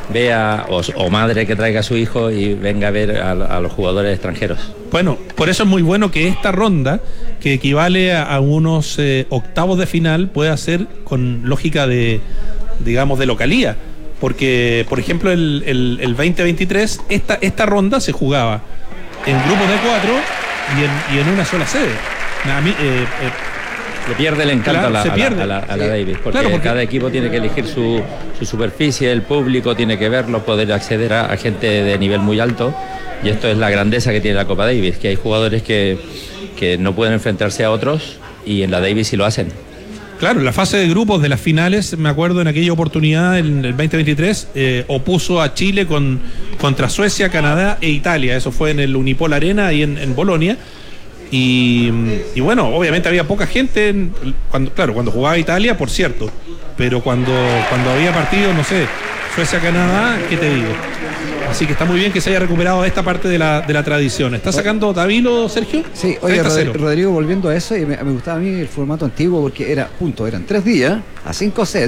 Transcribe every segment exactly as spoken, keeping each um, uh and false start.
vea, o, o madre que traiga a su hijo y venga a ver a, a los jugadores extranjeros. Bueno, por eso es muy bueno que esta ronda, que equivale a, a unos eh, octavos de final, pueda ser con lógica de, digamos, de localía. Porque, por ejemplo, el, el, el veinte veintitrés, esta, esta ronda se jugaba en grupos de cuatro y en, y en una sola sede. A mí, eh, eh, Le pierde el encanto claro, a, la, se a, pierde. la, a, la, a la Davis, porque, claro, porque cada equipo tiene que elegir su, su superficie, el público tiene que verlo, poder acceder a, a gente de nivel muy alto, y esto es la grandeza que tiene la Copa Davis, que hay jugadores que, que no pueden enfrentarse a otros, y en la Davis sí lo hacen. Claro, la fase de grupos de las finales, me acuerdo en aquella oportunidad, en el veinte veintitrés, eh, opuso a Chile con, contra Suecia, Canadá e Italia. Eso fue en el Unipol Arena y en, en Bolonia. Y, y bueno, obviamente había poca gente, en, cuando, claro, cuando jugaba Italia, por cierto. Pero cuando, cuando había partidos, no sé, Suecia-Canadá, ¿qué te digo? Así que está muy bien que se haya recuperado esta parte de la, de la tradición. ¿Está sacando Tabilo, Sergio? Sí, oye, Rodrigo, Rodrigo, volviendo a eso, y me, me gustaba a mí el formato antiguo porque era, punto, eran tres días a cinco sets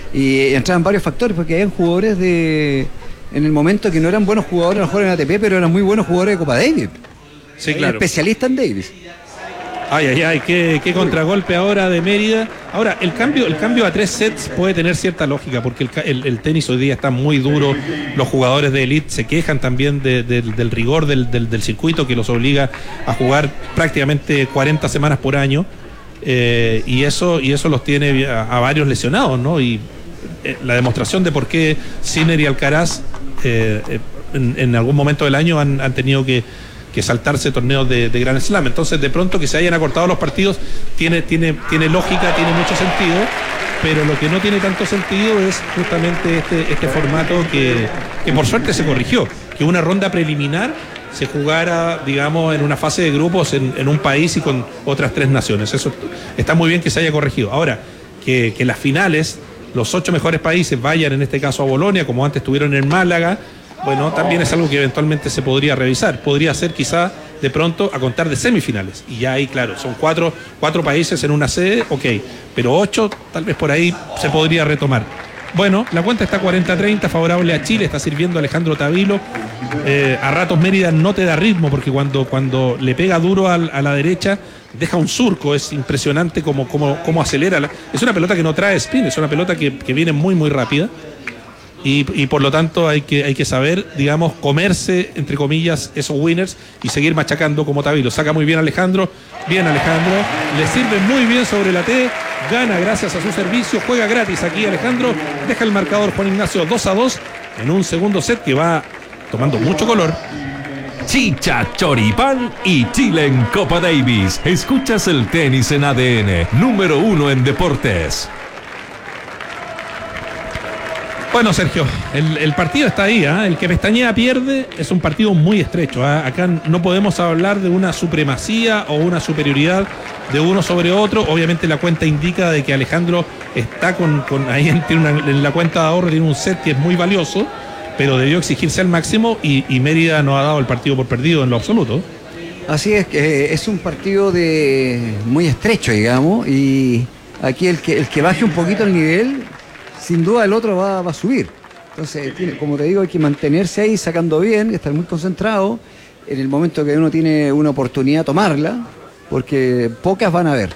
y entraban varios factores porque habían jugadores de, en el momento que no eran buenos jugadores a lo mejor en A T P, pero eran muy buenos jugadores de Copa Davis. Sí, claro. Especialistas en Davis. Ay, ay, ay, qué, qué contragolpe ahora de Mérida. Ahora, el cambio, el cambio a tres sets puede tener cierta lógica, porque el, el, el tenis hoy día está muy duro. Los jugadores de elite se quejan también de, de, del rigor del, del, del circuito, que los obliga a jugar prácticamente cuarenta semanas por año. Eh, y eso y eso los tiene a, a varios lesionados, ¿no? Y eh, la demostración de por qué Sinner y Alcaraz eh, eh, en, en algún momento del año han, han tenido que que saltarse torneos de, de Grand Slam. Entonces, de pronto que se hayan acortado los partidos tiene, tiene, tiene lógica, tiene mucho sentido, pero lo que no tiene tanto sentido es justamente este, este formato que, que por suerte se corrigió, que una ronda preliminar se jugara, digamos, en una fase de grupos en, en un país y con otras tres naciones. Eso está muy bien que se haya corregido. Ahora, que, que las finales, los ocho mejores países vayan en este caso a Bolonia, como antes estuvieron en Málaga, bueno, también es algo que eventualmente se podría revisar. Podría ser quizá de pronto a contar de semifinales. Y ya ahí, claro, son cuatro, cuatro países en una sede, ok. Pero ocho, tal vez por ahí se podría retomar. Bueno, la cuenta está cuarenta a treinta, favorable a Chile, está sirviendo Alejandro Tabilo. Eh, a ratos Mérida no te da ritmo, porque cuando, cuando le pega duro a, a la derecha, deja un surco. Es impresionante cómo, cómo, cómo acelera. La... Es una pelota que no trae spin, es una pelota que, que viene muy, muy rápida. Y, y por lo tanto hay que, hay que saber, digamos, comerse, entre comillas, esos winners y seguir machacando como Tabilo. Saca muy bien Alejandro, bien Alejandro, le sirve muy bien sobre la T, gana gracias a su servicio, juega gratis aquí Alejandro, deja el marcador Juan Ignacio dos a dos en un segundo set que va tomando mucho color. Chicha, choripán y Chile en Copa Davis. Escuchas el tenis en A D N, número uno en deportes. Bueno, Sergio, el, el partido está ahí, ¿eh? El que pestañea pierde. Es un partido muy estrecho, ¿eh? Acá no podemos hablar de una supremacía o una superioridad de uno sobre otro. Obviamente la cuenta indica de que Alejandro está con, con ahí en, tiene una, en la cuenta de ahorro tiene un set que es muy valioso, pero debió exigirse al máximo y, y Mérida no ha dado el partido por perdido en lo absoluto. Así es, que es un partido de muy estrecho, digamos, y aquí el que, el que baje un poquito el nivel, sin duda el otro va, va a subir. Entonces, tiene, como te digo, hay que mantenerse ahí sacando bien, estar muy concentrado. En el momento que uno tiene una oportunidad, tomarla, porque pocas van a haber.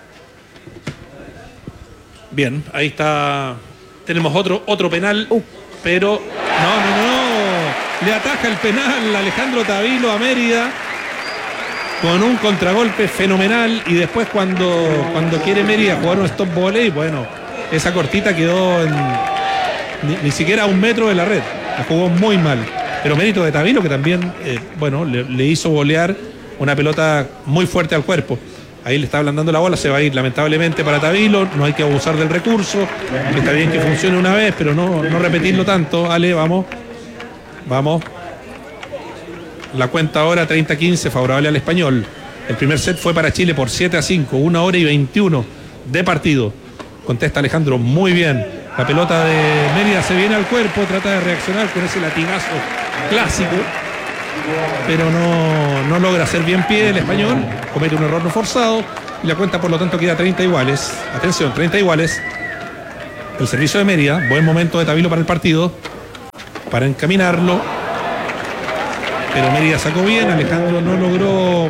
Bien, ahí está. Tenemos otro, otro penal, uh. pero no, no, no. Le ataja el penal Alejandro Tabilo a Mérida con un contragolpe fenomenal, y después cuando, cuando quiere Mérida jugar un stop volley, bueno, esa cortita quedó en, ni, ni siquiera a un metro de la red. La jugó muy mal. Pero mérito de Tabilo, que también, eh, bueno, le, le hizo volear una pelota muy fuerte al cuerpo. Ahí le está ablandando la bola, se va a ir lamentablemente para Tabilo. No hay que abusar del recurso. Está bien que funcione una vez, pero no, no repetirlo tanto. Ale, vamos. Vamos. La cuenta ahora treinta a quince, favorable al Español. El primer set fue para Chile por siete a cinco, una hora y veintiuno de partido. Contesta Alejandro muy bien. La pelota de Mérida se viene al cuerpo, trata de reaccionar con ese latigazo clásico, pero no, no logra hacer bien pie el Español, comete un error no forzado y la cuenta por lo tanto queda treinta iguales. Atención, treinta iguales. El servicio de Mérida, buen momento de Tabilo para el partido. para encaminarlo. Pero Mérida sacó bien, Alejandro no logró.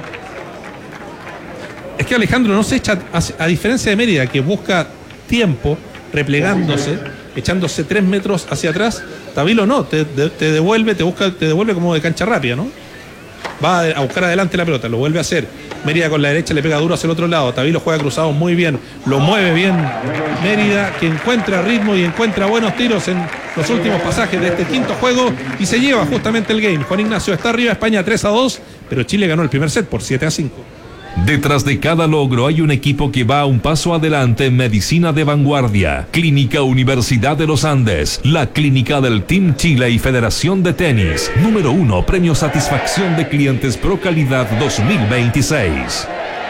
Es que Alejandro no se echa, a, a diferencia de Mérida, que busca tiempo replegándose, echándose tres metros hacia atrás. Tavilo no, te, te devuelve, te busca, te devuelve como de cancha rápida, ¿no? Va a buscar adelante la pelota, lo vuelve a hacer. Mérida con la derecha le pega duro hacia el otro lado. Tavilo juega cruzado muy bien, lo mueve bien Mérida, que encuentra ritmo y encuentra buenos tiros en los últimos pasajes de este quinto juego y se lleva justamente el game. Juan Ignacio está arriba, España tres a dos, pero Chile ganó el primer set por siete a cinco. Detrás de cada logro hay un equipo que va un paso adelante en medicina de vanguardia. Clínica Universidad de los Andes, la clínica del Team Chile y Federación de Tenis. Número uno, Premio Satisfacción de Clientes Pro Calidad dos mil veintiséis.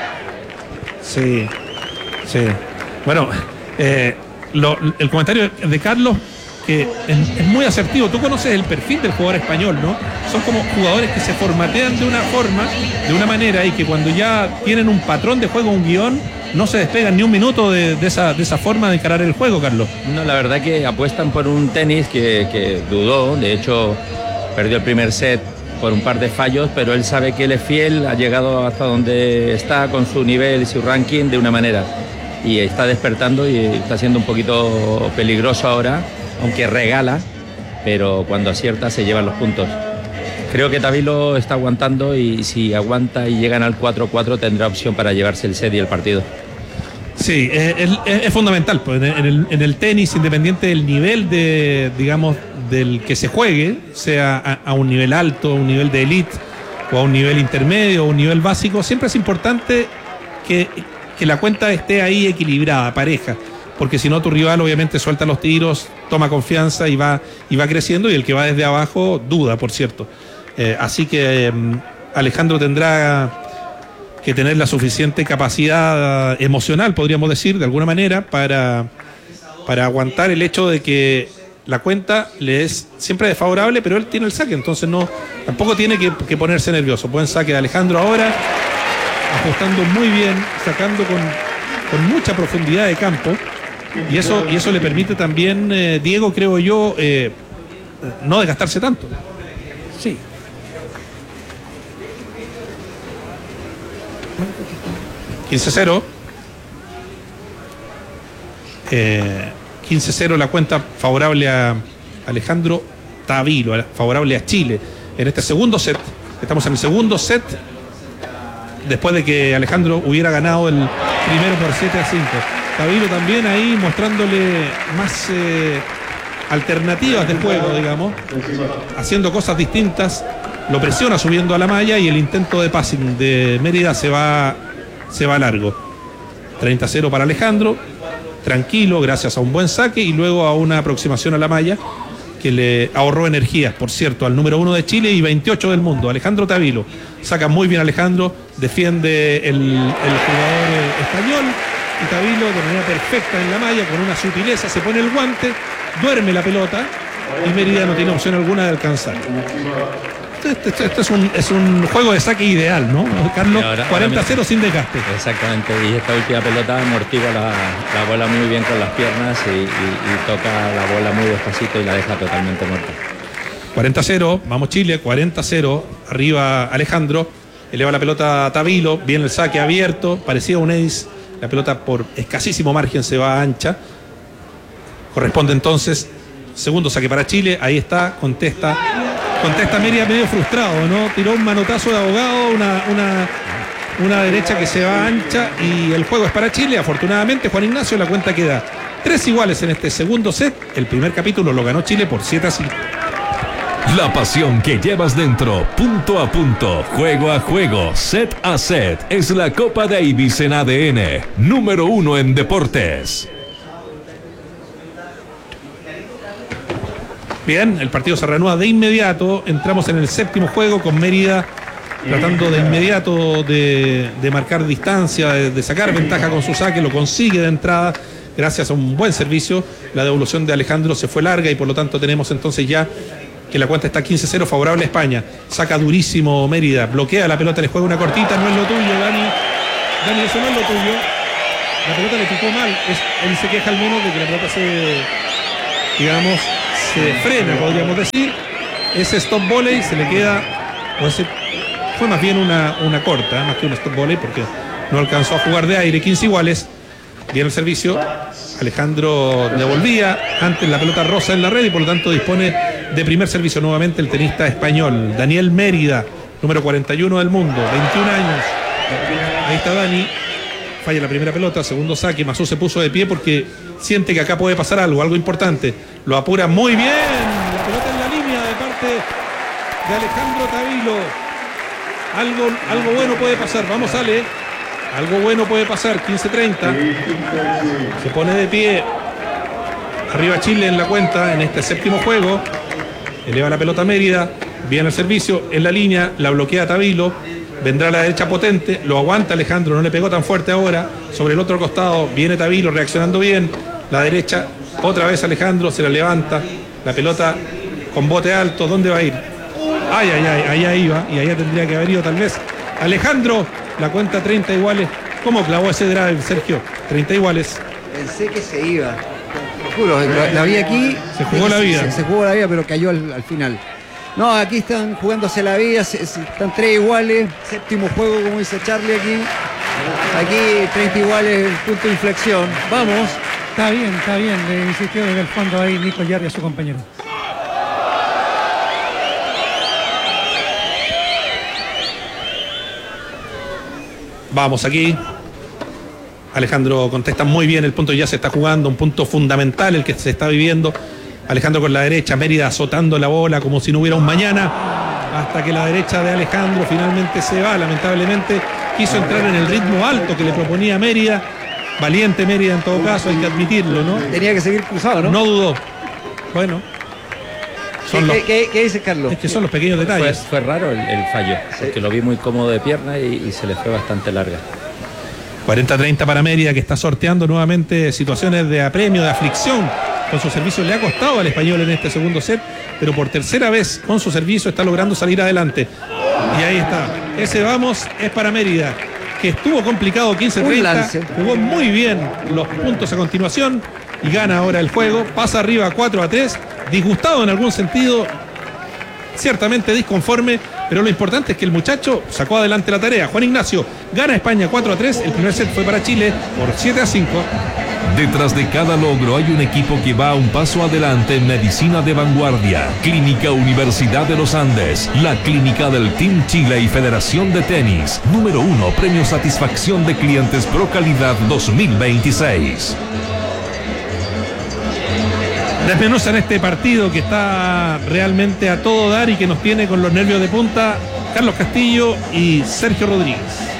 Sí, sí. Bueno, eh, lo, el comentario de Carlos, que es, es muy asertivo. Tú conoces el perfil del jugador español, ¿no? Son como jugadores que se formatean de una forma, de una manera, y que cuando ya tienen un patrón de juego, un guión, no se despegan ni un minuto de, de, esa, de esa forma de encarar el juego, Carlos. No, la verdad que apuestan por un tenis que, que dudó. De hecho, perdió el primer set por un par de fallos, pero él sabe que él es fiel, ha llegado hasta donde está con su nivel y su ranking de una manera. Y está despertando y está siendo un poquito peligroso ahora, aunque regala, pero cuando acierta se llevan los puntos. Creo que Tavilo está aguantando y si aguanta y llegan al cuatro cuatro tendrá opción para llevarse el set y el partido. Sí, es, es, es fundamental, pues en el, en el tenis, independiente del nivel de, digamos, del que se juegue, sea a, a un nivel alto, a un nivel de elite, o a un nivel intermedio, o un nivel básico, siempre es importante que, que la cuenta esté ahí equilibrada, pareja. Porque si no, tu rival obviamente suelta los tiros, toma confianza y va, y va creciendo, y el que va desde abajo duda, por cierto. Eh, así que eh, Alejandro tendrá que tener la suficiente capacidad emocional, podríamos decir, de alguna manera, para, para aguantar el hecho de que la cuenta le es siempre desfavorable, pero él tiene el saque, entonces no, tampoco tiene que, que ponerse nervioso. Buen saque de Alejandro ahora, ajustando muy bien, sacando con, con mucha profundidad de campo. Y eso, y eso le permite también, eh, Diego, creo yo, eh, no desgastarse tanto. Sí. quince cero. Eh, quince cero la cuenta favorable a Alejandro Tavilo, favorable a Chile. En este segundo set, estamos en el segundo set, después de que Alejandro hubiera ganado el primero por siete a cinco. Tavilo también ahí mostrándole más eh, alternativas del juego, digamos, haciendo cosas distintas, lo presiona subiendo a la malla y el intento de passing de Mérida se va, se va largo. treinta a cero para Alejandro, tranquilo, gracias a un buen saque y luego a una aproximación a la malla que le ahorró energías, por cierto, al número uno de Chile y veintiocho del mundo, Alejandro Tavilo. Saca muy bien Alejandro, defiende el, el jugador español. Y Tavilo de manera perfecta en la malla, con una sutileza, se pone el guante, duerme la pelota y Mérida no tiene opción alguna de alcanzar. Este, este, este es, un, es un juego de saque ideal, ¿no, Carlos? cuarenta a cero sin desgaste. Exactamente, y esta última pelota amortigua la, la bola muy bien con las piernas y, y, y toca la bola muy despacito y la deja totalmente muerta. cuarenta a cero, vamos Chile, cuarenta a cero, arriba Alejandro, eleva la pelota a Tavilo, viene el saque abierto, parecía un ace. La pelota por escasísimo margen se va ancha. Corresponde entonces segundo saque para Chile. Ahí está, contesta. Contesta Mérida medio frustrado, ¿no? Tiró un manotazo de abogado, una, una, una derecha que se va ancha y el juego es para Chile. Afortunadamente, Juan Ignacio, la cuenta queda tres iguales en este segundo set. El primer capítulo lo ganó Chile por siete a cinco. La pasión que llevas dentro, punto a punto, juego a juego, set a set, es la Copa Davis en A D N, número uno en deportes. Bien, el partido se reanuda de inmediato. Entramos en el séptimo juego con Mérida tratando de inmediato de, de marcar distancia, de, de sacar ventaja con su saque. Lo consigue de entrada gracias a un buen servicio. La devolución de Alejandro se fue larga y por lo tanto tenemos entonces ya que la cuenta está quince cero favorable a España. Saca durísimo Mérida, bloquea la pelota, le juega una cortita, no es lo tuyo, Dani. Dani, eso no es lo tuyo. La pelota le picó mal. Es, él se queja al menos de que la pelota se, digamos, se frena, podríamos decir. Ese stop volley se le queda, o ese fue más bien una, una corta, más que un stop volley, porque no alcanzó a jugar de aire. quince iguales. Viene el servicio. Alejandro devolvía antes la pelota rosa en la red y por lo tanto dispone de primer servicio nuevamente el tenista español Daniel Mérida, número cuarenta y uno del mundo, veintiún años. Ahí está Dani. Falla la primera pelota, segundo saque. Mazú se puso de pie porque siente que acá puede pasar algo, algo importante. Lo apura muy bien. La pelota en la línea de parte de Alejandro Tavilo. Algo, algo bueno puede pasar. Vamos, Ale. Algo bueno puede pasar. quince treinta. Se pone de pie. Arriba Chile en la cuenta en este séptimo juego. Eleva la pelota a Mérida. Viene el servicio en la línea. La bloquea Tavilo. Vendrá a la derecha potente. Lo aguanta Alejandro. No le pegó tan fuerte ahora. Sobre el otro costado viene Tavilo reaccionando bien. La derecha. Otra vez Alejandro. Se la levanta. La pelota con bote alto. ¿Dónde va a ir? Ay, ay, ay. Allá iba. Y allá tendría que haber ido tal vez. Alejandro. La cuenta treinta iguales. ¿Cómo clavó ese drive, Sergio? treinta iguales. Pensé que se iba. Lo juro, la, la vi aquí. Se jugó la vida. Se, se jugó la vida, pero cayó al, al final. No, aquí están jugándose la vida. Se, se, están tres iguales. Séptimo juego, como dice Charlie aquí. Aquí treinta iguales, el punto de inflexión. Vamos. Está bien, está bien. Le insistió desde el fondo ahí Nico Yarri a su compañero. Vamos aquí. Alejandro contesta muy bien, el punto ya se está jugando, un punto fundamental el que se está viviendo. Alejandro con la derecha, Mérida azotando la bola como si no hubiera un mañana, hasta que la derecha de Alejandro finalmente se va. Lamentablemente quiso entrar en el ritmo alto que le proponía Mérida. Valiente Mérida en todo caso, hay que admitirlo, ¿no? Tenía que seguir cruzado, ¿no? No dudó. Bueno. Son ¿Qué, los, ¿qué, qué dice Carlos? Es que son los pequeños detalles. Fue, fue raro el, el fallo, porque sí. Lo vi muy cómodo de pierna y, y se le fue bastante larga. cuarenta treinta para Mérida, que está sorteando nuevamente situaciones de apremio, de aflicción. Con su servicio le ha costado al español en este segundo set, pero por tercera vez con su servicio está logrando salir adelante. Y ahí está. Ese vamos es para Mérida, que estuvo complicado quince treinta. Jugó muy bien los puntos a continuación y gana ahora el juego. Pasa arriba cuatro a tres. Disgustado en algún sentido, ciertamente disconforme, pero lo importante es que el muchacho sacó adelante la tarea. Juan Ignacio gana España cuatro a tres. El primer set fue para Chile por siete a cinco. Detrás de cada logro hay un equipo que va un paso adelante en medicina de vanguardia. Clínica Universidad de los Andes, la clínica del Team Chile y Federación de Tenis. Número uno, Premio Satisfacción de Clientes Pro Calidad dos mil veintiséis. Desmenuzan este partido que está realmente a todo dar y que nos tiene con los nervios de punta Carlos Castillo y Sergio Rodríguez.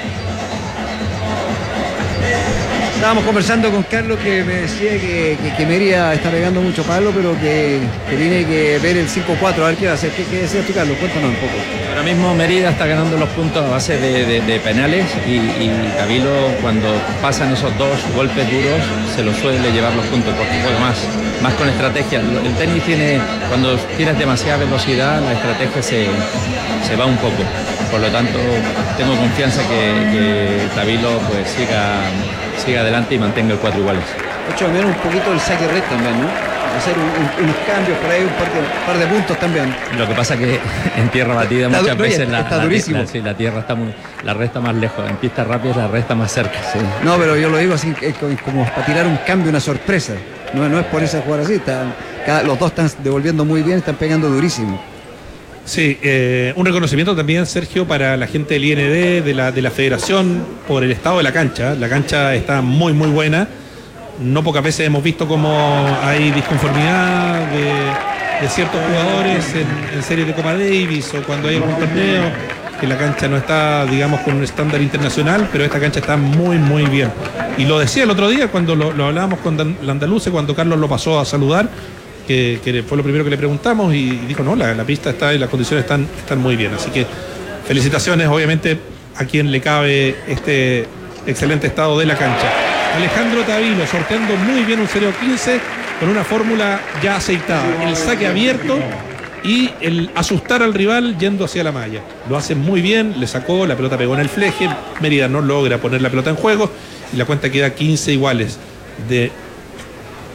Estábamos conversando con Carlos, que me decía que, que, que Mérida está pegando mucho palo, pero que, que tiene que ver el cinco cuatro, a ver qué va a hacer. ¿Qué, qué decías tú, Carlos? Cuéntanos un poco. Ahora mismo Mérida está ganando los puntos a base de, de, de penales y, y Tavilo, cuando pasan esos dos golpes duros, se los suele llevar los puntos porque juega más, más con estrategia. El tenis tiene, cuando tienes demasiada velocidad, la estrategia se, se va un poco. Por lo tanto, tengo confianza que, que Tavilo pues siga, siga adelante y mantenga el cuatro iguales. Ocho de menos un poquito el saque red también, ¿no? Hacer un, un, unos cambios por ahí, un par de, un par de puntos también. Lo que pasa que en tierra batida está, muchas veces está la, la, durísimo. La, sí, la tierra está muy, la red está más lejos, en pistas rápidas la red está más cerca. Sí. No, pero yo lo digo así, como para tirar un cambio, una sorpresa. No, no es por eso jugar así, está, cada, los dos están devolviendo muy bien, están pegando durísimo. Sí, eh, un reconocimiento también, Sergio, para la gente del I N D, de la, de la federación, por el estado de la cancha. La cancha está muy, muy buena. No pocas veces hemos visto cómo hay disconformidad de, de ciertos jugadores en, en series de Copa Davis o cuando hay algún torneo, que la cancha no está, digamos, con un estándar internacional, pero esta cancha está muy, muy bien. Y lo decía el otro día cuando lo, lo hablábamos con Dan, la Andaluce, cuando Carlos lo pasó a saludar, que, que fue lo primero que le preguntamos y dijo, no, la, la pista está y las condiciones están, están muy bien. Así que felicitaciones, obviamente, a quien le cabe este excelente estado de la cancha. Alejandro Tavilo sorteando muy bien un cero quince con una fórmula ya aceitada. El saque abierto y el asustar al rival yendo hacia la malla. Lo hace muy bien, le sacó, la pelota pegó en el fleje, Mérida no logra poner la pelota en juego y la cuenta queda quince iguales. De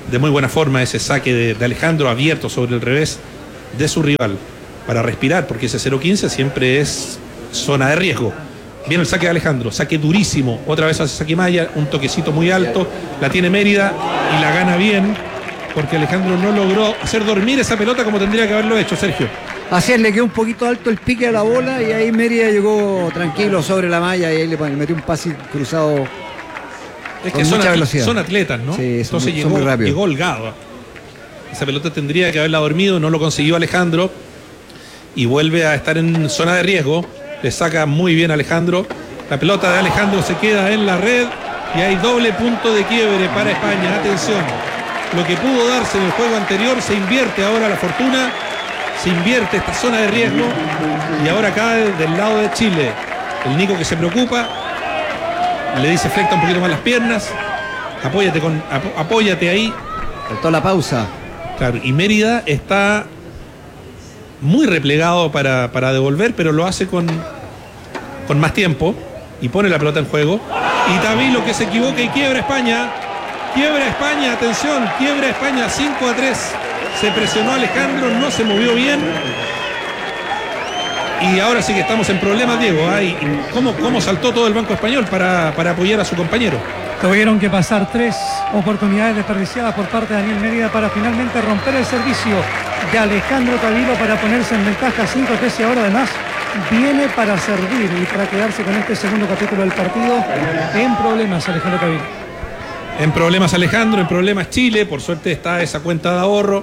de muy buena forma ese saque de, de Alejandro abierto sobre el revés de su rival para respirar, porque ese cero quince siempre es zona de riesgo. Viene el saque de Alejandro, saque durísimo, otra vez hace saque malla, un toquecito muy alto, la tiene Mérida y la gana bien, porque Alejandro no logró hacer dormir esa pelota como tendría que haberlo hecho, Sergio. Así es, le quedó un poquito alto el pique a la bola y ahí Mérida llegó tranquilo sobre la malla y ahí le metió un pase cruzado. Es con que son, mucha atl- velocidad. son atletas, ¿no? Sí, son Entonces muy- llegó, son muy rápidos. llegó holgado. Esa pelota tendría que haberla dormido, no lo consiguió Alejandro y vuelve a estar en zona de riesgo. Le saca muy bien Alejandro. La pelota de Alejandro se queda en la red y hay doble punto de quiebre para España. Atención, lo que pudo darse en el juego anterior se invierte ahora la fortuna, se invierte esta zona de riesgo y ahora cae del lado de Chile. El Nico que se preocupa, le dice flecta un poquito más las piernas, apóyate, con, ap- apóyate ahí. Faltó la pausa. Claro, y Mérida está muy replegado para, para devolver, pero lo hace con, con más tiempo y pone la pelota en juego. Y Tavilo que se equivoca y quiebra España. Quiebra España, atención, quiebra España cinco a tres. Se presionó Alejandro, no se movió bien. Y ahora sí que estamos en problemas, Diego. Ay, ¿cómo, cómo saltó todo el banco español para, para apoyar a su compañero? Tuvieron que pasar tres oportunidades desperdiciadas por parte de Daniel Mérida para finalmente romper el servicio de Alejandro Tavilo para ponerse en ventaja cinco a tres y ahora además viene para servir y para quedarse con este segundo capítulo del partido en problemas Alejandro Tavilo. En problemas Alejandro, en problemas Chile. Por suerte está esa cuenta de ahorro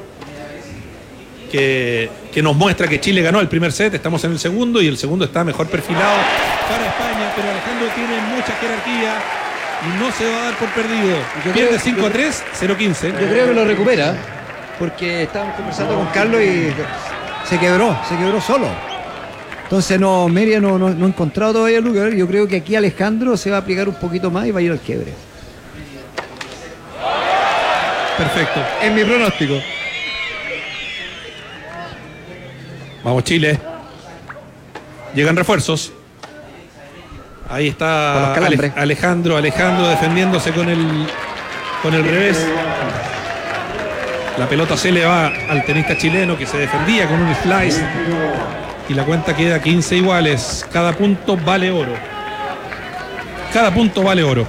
que, que nos muestra que Chile ganó el primer set. Estamos en el segundo y el segundo está mejor perfilado para España, pero Alejandro tiene mucha jerarquía y no se va a dar por perdido. Yo Pierde creo- cinco a tres, cero quince. Yo creo que lo recupera, porque estábamos conversando con Carlos y se quebró, se quebró solo. Entonces no, Mérida no, no, no ha encontrado todavía el lugar. Yo creo que aquí Alejandro se va a aplicar un poquito más y va a ir al quiebre. Perfecto. Es mi pronóstico. Vamos Chile. Llegan refuerzos. Ahí Con está los calambres. Ale- Alejandro, Alejandro defendiéndose con el con el revés. La pelota se le va al tenista chileno que se defendía con un slice. Y la cuenta queda quince iguales. Cada punto vale oro. Cada punto vale oro.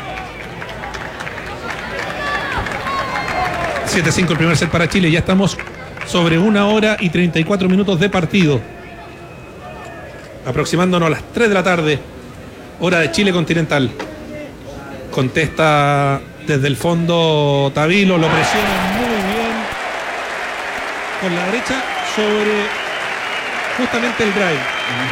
siete cinco el primer set para Chile. Ya estamos sobre una hora y treinta y cuatro minutos de partido. Aproximándonos a las tres de la tarde. Hora de Chile continental. Contesta desde el fondo Tavilo. Lo presiona muy bien. Con la derecha sobre justamente el drive.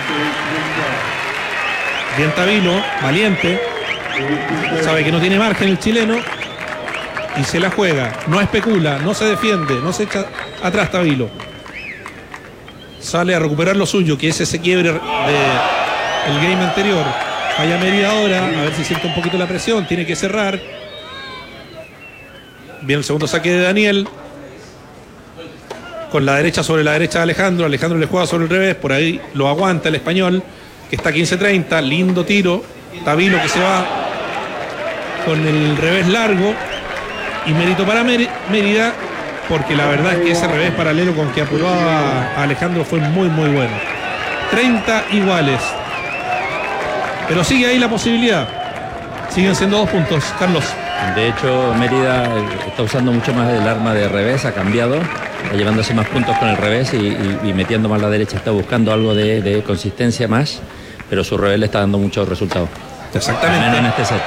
Bien Tavilo. Valiente. Sabe que no tiene margen el chileno. Y se la juega, no especula, no se defiende, no se echa atrás Tavilo. Sale a recuperar lo suyo, que es ese quiebre del game anterior. Falla Mérida ahora, a ver si siente un poquito la presión, tiene que cerrar. Bien el segundo saque de Daniel. Con la derecha sobre la derecha de Alejandro. Alejandro le juega sobre el revés, por ahí lo aguanta el español, que está quince treinta, lindo tiro. Tavilo que se va con el revés largo. Y mérito para Mérida, porque la verdad es que ese revés paralelo con que apuró a Alejandro fue muy muy bueno. treinta iguales. Pero sigue ahí la posibilidad. Siguen siendo dos puntos, Carlos. De hecho, Mérida está usando mucho más el arma de revés, ha cambiado, está llevándose más puntos con el revés y, y, y metiendo más la derecha, está buscando algo de, de consistencia más, pero su revés le está dando muchos resultados. Exactamente. Al menos en este set.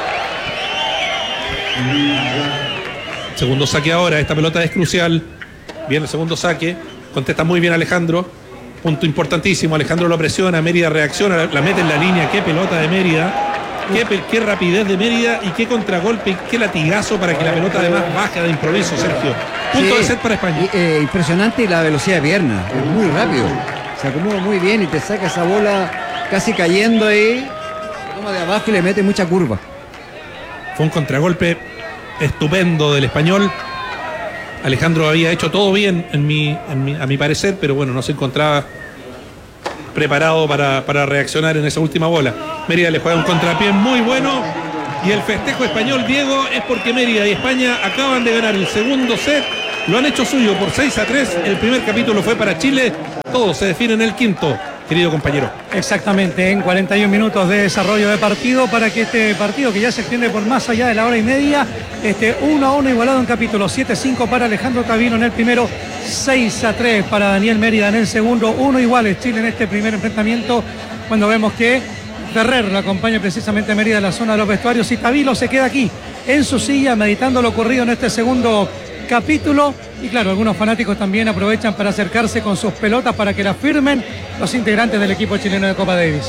Segundo saque ahora, esta pelota es crucial. Bien el segundo saque, contesta muy bien Alejandro. Punto importantísimo, Alejandro lo presiona, Mérida reacciona, la, la mete en la línea. Qué pelota de Mérida, qué, pe- qué rapidez de Mérida y qué contragolpe y qué latigazo para que la pelota además baje de improviso, Sergio. Punto Sí, de set para España. y, eh, impresionante la velocidad de pierna, es muy rápido. Se acomoda muy bien y te saca esa bola casi cayendo ahí. Se toma de abajo y le mete mucha curva. Fue un contragolpe estupendo del español. Alejandro había hecho todo bien en mi, en mi, a mi parecer, pero bueno, no se encontraba preparado para, para reaccionar en esa última bola. Mérida le juega un contrapié muy bueno Y el festejo español, Diego, es porque Mérida y España acaban de ganar el segundo set. Lo han hecho suyo por seis a tres. El primer capítulo fue para Chile. Todo se define en el quinto, querido compañero. Exactamente, en cuarenta y un minutos de desarrollo de partido para que este partido, que ya se extiende por más allá de la hora y media, este uno a uno igualado en capítulo. Siete cinco para Alejandro Tavilo en el primero, seis a tres para Daniel Mérida en el segundo. Uno iguales Chile en este primer enfrentamiento, cuando vemos que Ferrer lo acompaña precisamente a Mérida en la zona de los vestuarios y Tavilo se queda aquí en su silla meditando lo ocurrido en este segundo capítulo. Y claro, algunos fanáticos también aprovechan para acercarse con sus pelotas para que las firmen los integrantes del equipo chileno de Copa Davis.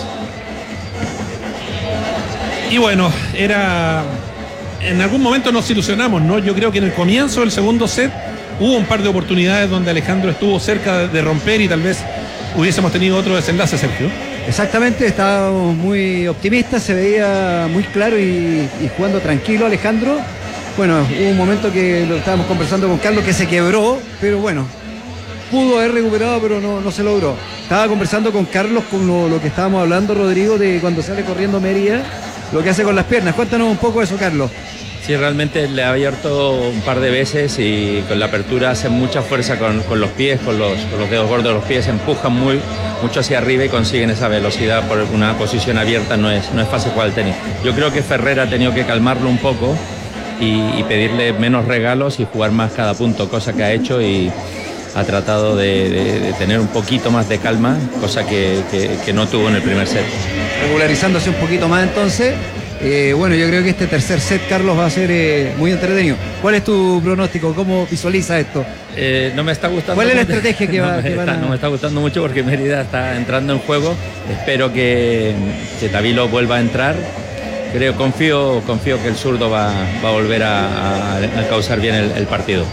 Y bueno, era... En algún momento nos ilusionamos, ¿no? Yo creo que en el comienzo del segundo set hubo un par de oportunidades donde Alejandro estuvo cerca de romper y tal vez hubiésemos tenido otro desenlace, Sergio. Exactamente, estábamos muy optimistas, se veía muy claro y, y jugando tranquilo Alejandro. Bueno, hubo un momento que lo estábamos conversando con Carlos que se quebró, pero bueno, pudo haber recuperado, pero no, no se logró. Estaba conversando con Carlos con lo, lo que estábamos hablando, Rodrigo, de cuando sale corriendo Mérida, lo que hace con las piernas. Cuéntanos un poco eso, Carlos. Sí, realmente le ha abierto un par de veces y con la apertura hace mucha fuerza con, con los pies, con los, con los dedos gordos de los pies, empujan muy, mucho hacia arriba y consiguen esa velocidad por una posición abierta. No es, no es fácil jugar al tenis. Yo creo que Ferrer ha tenido que calmarlo un poco y, y pedirle menos regalos y jugar más cada punto, cosa que ha hecho y ha tratado de, de, de tener un poquito más de calma, cosa que, que, que no tuvo en el primer set. Regularizándose un poquito más entonces. Eh, bueno, yo creo que este tercer set, Carlos, va a ser eh, muy entretenido. ¿Cuál es tu pronóstico? ¿Cómo visualiza esto? Eh, no me está gustando. ¿Cuál es la mucho. estrategia que, va, no, me que van está, a... no me está gustando mucho porque Mérida está entrando en juego. Espero que, que Tavilo vuelva a entrar. Creo, confío, confío que el zurdo va, va a volver a, a, a causar bien el, el partido.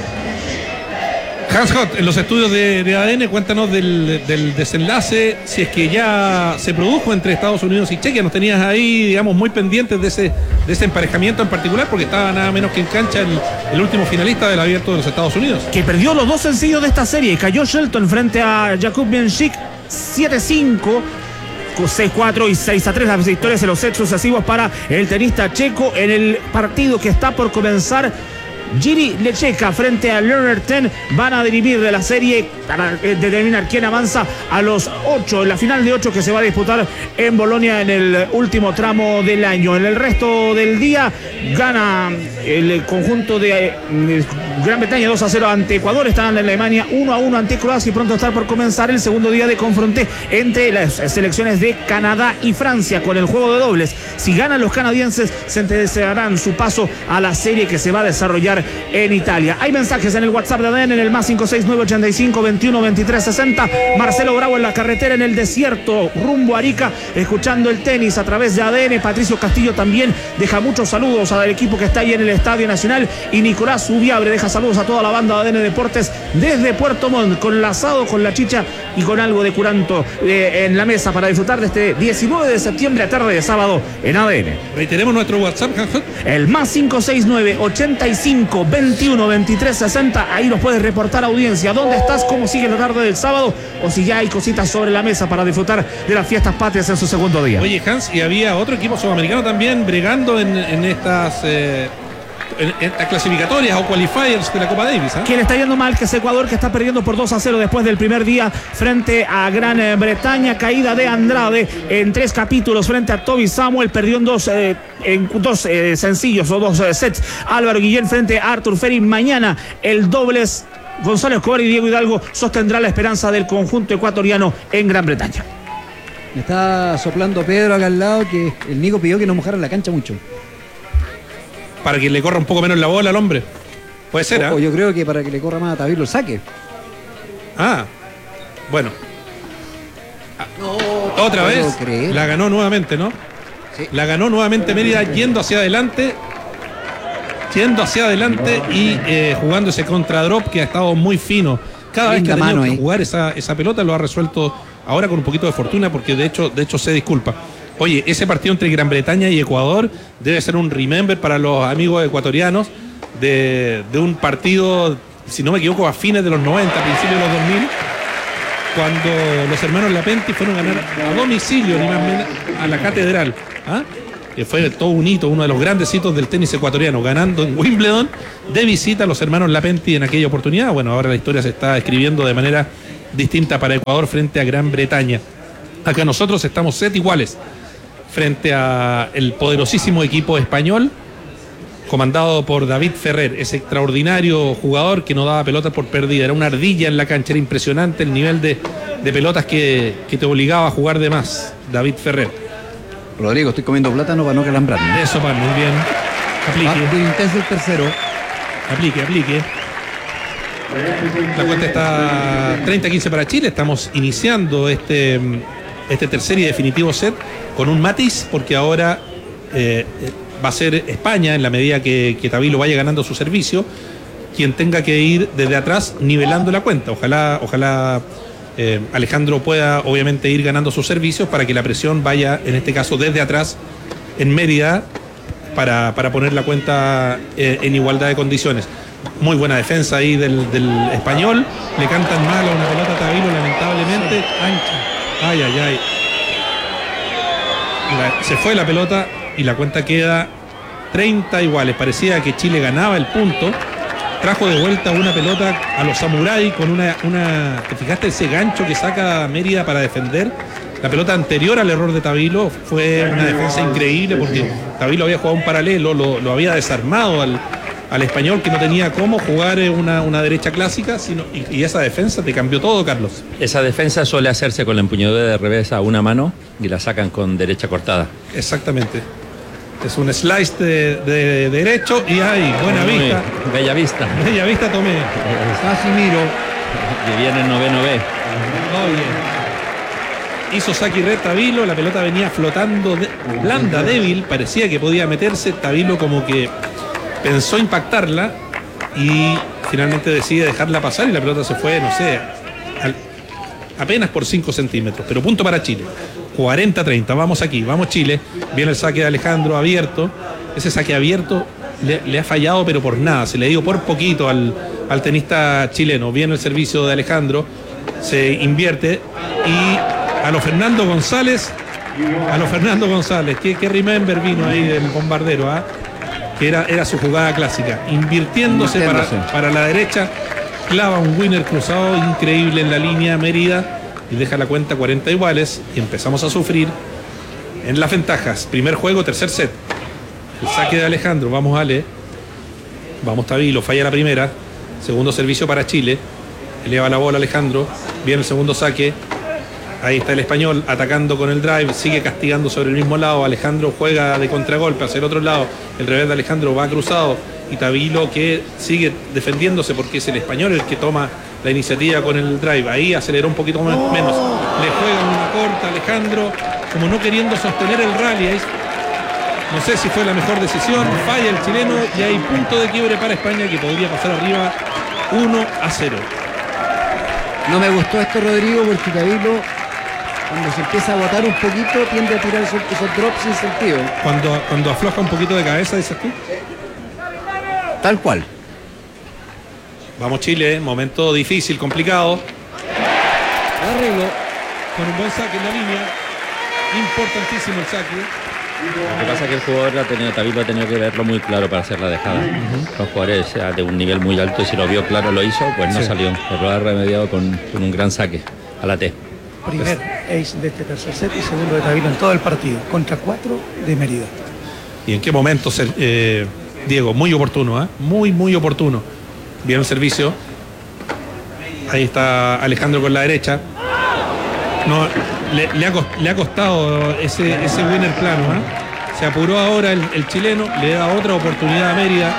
Hans Hott, en los estudios de, de A D N, cuéntanos del, del desenlace, si es que ya se produjo entre Estados Unidos y Chequia. Nos tenías ahí, digamos, muy pendientes de ese, de ese emparejamiento en particular, porque estaba nada menos que en cancha el, el último finalista del Abierto de los Estados Unidos. Que perdió los dos sencillos de esta serie. Cayó Shelton frente a Jakub Bianchik siete cinco. seis cuatro y seis a tres las victorias en los sets sucesivos para el tenista checo en el partido que está por comenzar. Jiří Lečeka frente a Lerner Ten van a dirimir de la serie para determinar quién avanza a los ocho, en la final de ocho que se va a disputar en Bolonia en el último tramo del año. En el resto del día gana el conjunto de Gran Bretaña dos a cero ante Ecuador, están en Alemania uno a uno ante Croacia y pronto está por comenzar el segundo día de confronte entre las selecciones de Canadá y Francia con el juego de dobles. Si ganan los canadienses, se desearán su paso a la serie que se va a desarrollar en Italia. Hay mensajes en el WhatsApp de A D N en el más cinco seis nueve ochenta y cinco veintiuno veintitrés sesenta. Marcelo Bravo en la carretera en el desierto rumbo a Arica escuchando el tenis a través de A D N. Patricio Castillo también deja muchos saludos al equipo que está ahí en el Estadio Nacional y Nicolás Ubiabre deja saludos a toda la banda de A D N Deportes desde Puerto Montt con el asado, con la chicha y con algo de curanto eh, en la mesa para disfrutar de este diecinueve de septiembre a tarde de sábado en A D N. Reiteremos nuestro WhatsApp, el más cinco seis nueve ochenta y cinco veintiuno veintitrés sesenta. Ahí nos puedes reportar, audiencia, dónde estás, cómo sigue la tarde del sábado o si ya hay cositas sobre la mesa para disfrutar de las fiestas patrias en su segundo día. Oye, Hans, y había otro equipo sudamericano también bregando en, en estas eh, en, en estas clasificatorias o qualifiers de la Copa Davis, ¿eh? Quien está yendo mal que es Ecuador, que está perdiendo por dos a cero después del primer día frente a Gran Bretaña. Caída de Andrade en tres capítulos frente a Toby Samuel, perdió en dos eh, en dos eh, sencillos o dos eh, sets. Álvaro Guillén frente a Arthur Ferry. Mañana el dobles, Gonzalo Escobar y Diego Hidalgo sostendrá la esperanza del conjunto ecuatoriano en Gran Bretaña. Me está soplando Pedro acá al lado que el Nico pidió que no mojaran la cancha mucho. Para que le corra un poco menos la bola al hombre. Puede ser, ¿ah? O, o yo creo que para que le corra más a Tavilo el saque. Ah, bueno. No, Otra no vez creer. la ganó nuevamente, ¿no? Sí. La ganó nuevamente Mérida yendo hacia adelante. Yendo hacia adelante y eh, jugando ese contradrop que ha estado muy fino. Cada vez que ha tenido que jugar esa, esa pelota lo ha resuelto ahora con un poquito de fortuna porque de hecho, de hecho se disculpa. Oye, ese partido entre Gran Bretaña y Ecuador debe ser un remember para los amigos ecuatorianos de, de un partido, si no me equivoco, a fines de los noventa, a principios de los dos mil, cuando los hermanos Lapenti fueron a ganar a domicilio, ni más ni menos, a la Catedral. ¿Ah? que fue todo un hito, uno de los grandes hitos del tenis ecuatoriano, ganando en Wimbledon de visita a los hermanos Lapenti en aquella oportunidad. Bueno, ahora la historia se está escribiendo de manera distinta para Ecuador frente a Gran Bretaña. Acá nosotros estamos set iguales frente a el poderosísimo equipo español comandado por David Ferrer, ese extraordinario jugador que no daba pelotas por perdida, era una ardilla en la cancha, era impresionante el nivel de, de pelotas que, que te obligaba a jugar de más, David Ferrer. Rodrigo, estoy comiendo plátano para no calambrarme. Eso, para muy bien. Aplique. Ah, muy intenso el tercero. Aplique, aplique. La cuenta está treinta a quince para Chile. Estamos iniciando este, este tercer y definitivo set con un matiz, porque ahora eh, va a ser España, en la medida que, que Tabilo vaya ganando su servicio, quien tenga que ir desde atrás nivelando la cuenta. Ojalá, ojalá eh, Alejandro pueda obviamente ir ganando sus servicios para que la presión vaya, en este caso, desde atrás en Mérida, para, para poner la cuenta eh, en igualdad de condiciones. Muy buena defensa ahí del, del español. Le cantan mal a una pelota a Tabilo, lamentablemente. Sí, ancha. Ay, ay, ay. La, se fue la pelota y la cuenta queda treinta iguales. Parecía que Chile ganaba el punto. Trajo de vuelta una pelota a los samuráis con una, una... ¿Te fijaste ese gancho que saca Mérida para defender? La pelota anterior al error de Tabilo fue una defensa increíble, porque Tabilo había jugado un paralelo, lo, lo había desarmado al, al español, que no tenía cómo jugar una, una derecha clásica, sino, y, y esa defensa te cambió todo, Carlos. Esa defensa suele hacerse con la empuñadura de revés a una mano y la sacan con derecha cortada. Exactamente. Es un slice de, de, de derecho y hay buena Muy vista. Bella vista. Bella vista tomé. Casimiro. Que viene el noveno B. Oye. Hizo saque y red Tabilo, la pelota venía flotando, de, blanda, débil, parecía que podía meterse. Tabilo como que pensó impactarla y finalmente decide dejarla pasar y la pelota se fue, no sé, al, apenas por cinco centímetros. Pero punto para Chile. cuarenta a treinta, vamos aquí, vamos Chile. Viene el saque de Alejandro abierto. Ese saque abierto le, le ha fallado, pero por nada. Se le dio por poquito al, al tenista chileno. Viene el servicio de Alejandro, se invierte y a lo Fernando González, a lo Fernando González, que, que remember vino ahí del bombardero, ¿ah? Que era, era su jugada clásica. Invirtiéndose, Invirtiéndose. Para, para la derecha, clava un winner cruzado increíble en la línea Mérida. Y deja la cuenta cuarenta iguales y empezamos a sufrir en las ventajas. Primer juego, tercer set. El saque de Alejandro, vamos Ale. Vamos Tabilo, falla la primera. Segundo servicio para Chile. Eleva la bola Alejandro. Viene el segundo saque. Ahí está el español atacando con el drive. Sigue castigando sobre el mismo lado. Alejandro juega de contragolpe hacia el otro lado. El revés de Alejandro va cruzado. Y Tabilo que sigue defendiéndose porque es el español el que toma la iniciativa con el drive. Ahí aceleró un poquito más, menos. Le juega una corta Alejandro, como no queriendo sostener el rally. Ahí, no sé si fue la mejor decisión. Falla el chileno y hay punto de quiebre para España, que podría pasar arriba uno a cero. No me gustó esto, Rodrigo, porque Tabilo, cuando se empieza a botar un poquito, tiende a tirar esos, esos drops sin sentido. Cuando, cuando afloja un poquito de cabeza, dices tú. Tal cual. Vamos Chile, momento difícil, complicado. Arreglo. Con un buen saque en la línea. Importantísimo el saque. Lo que pasa es que el jugador ha tenido, Tabilo ha tenido que verlo muy claro para hacer la dejada. Uh-huh. Los jugadores de un nivel muy alto, y si lo vio claro lo hizo, pues no sí. salió. Pero lo ha remediado con, con un gran saque a la T. Primer ace de este tercer set y segundo de Tabilo en todo el partido, contra cuatro de Mérida. ¿Y en qué momento, eh, Diego? Muy oportuno, ¿eh? Muy, muy oportuno. Viene el servicio. Ahí está Alejandro con la derecha. No, le, le, ha, le ha costado ese, ese winner plano, ¿eh? Se apuró ahora el, el chileno, le da otra oportunidad a Mérida.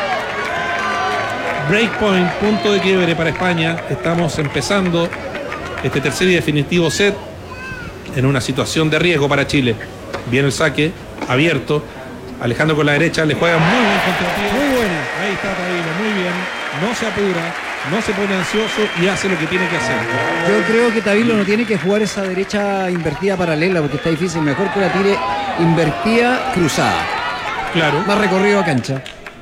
Breakpoint, punto de quiebre para España. Estamos empezando este tercer y definitivo set en una situación de riesgo para Chile. Viene el saque, abierto. Alejandro con la derecha, le juega muy buen contrapié. Muy bueno. Ahí está Tabilo, muy bien. No se apura, no se pone ansioso y hace lo que tiene que hacer. Yo creo que Tabilo no tiene que jugar esa derecha invertida paralela porque está difícil. Mejor que la tire invertida cruzada. Claro. Más recorrido a cancha.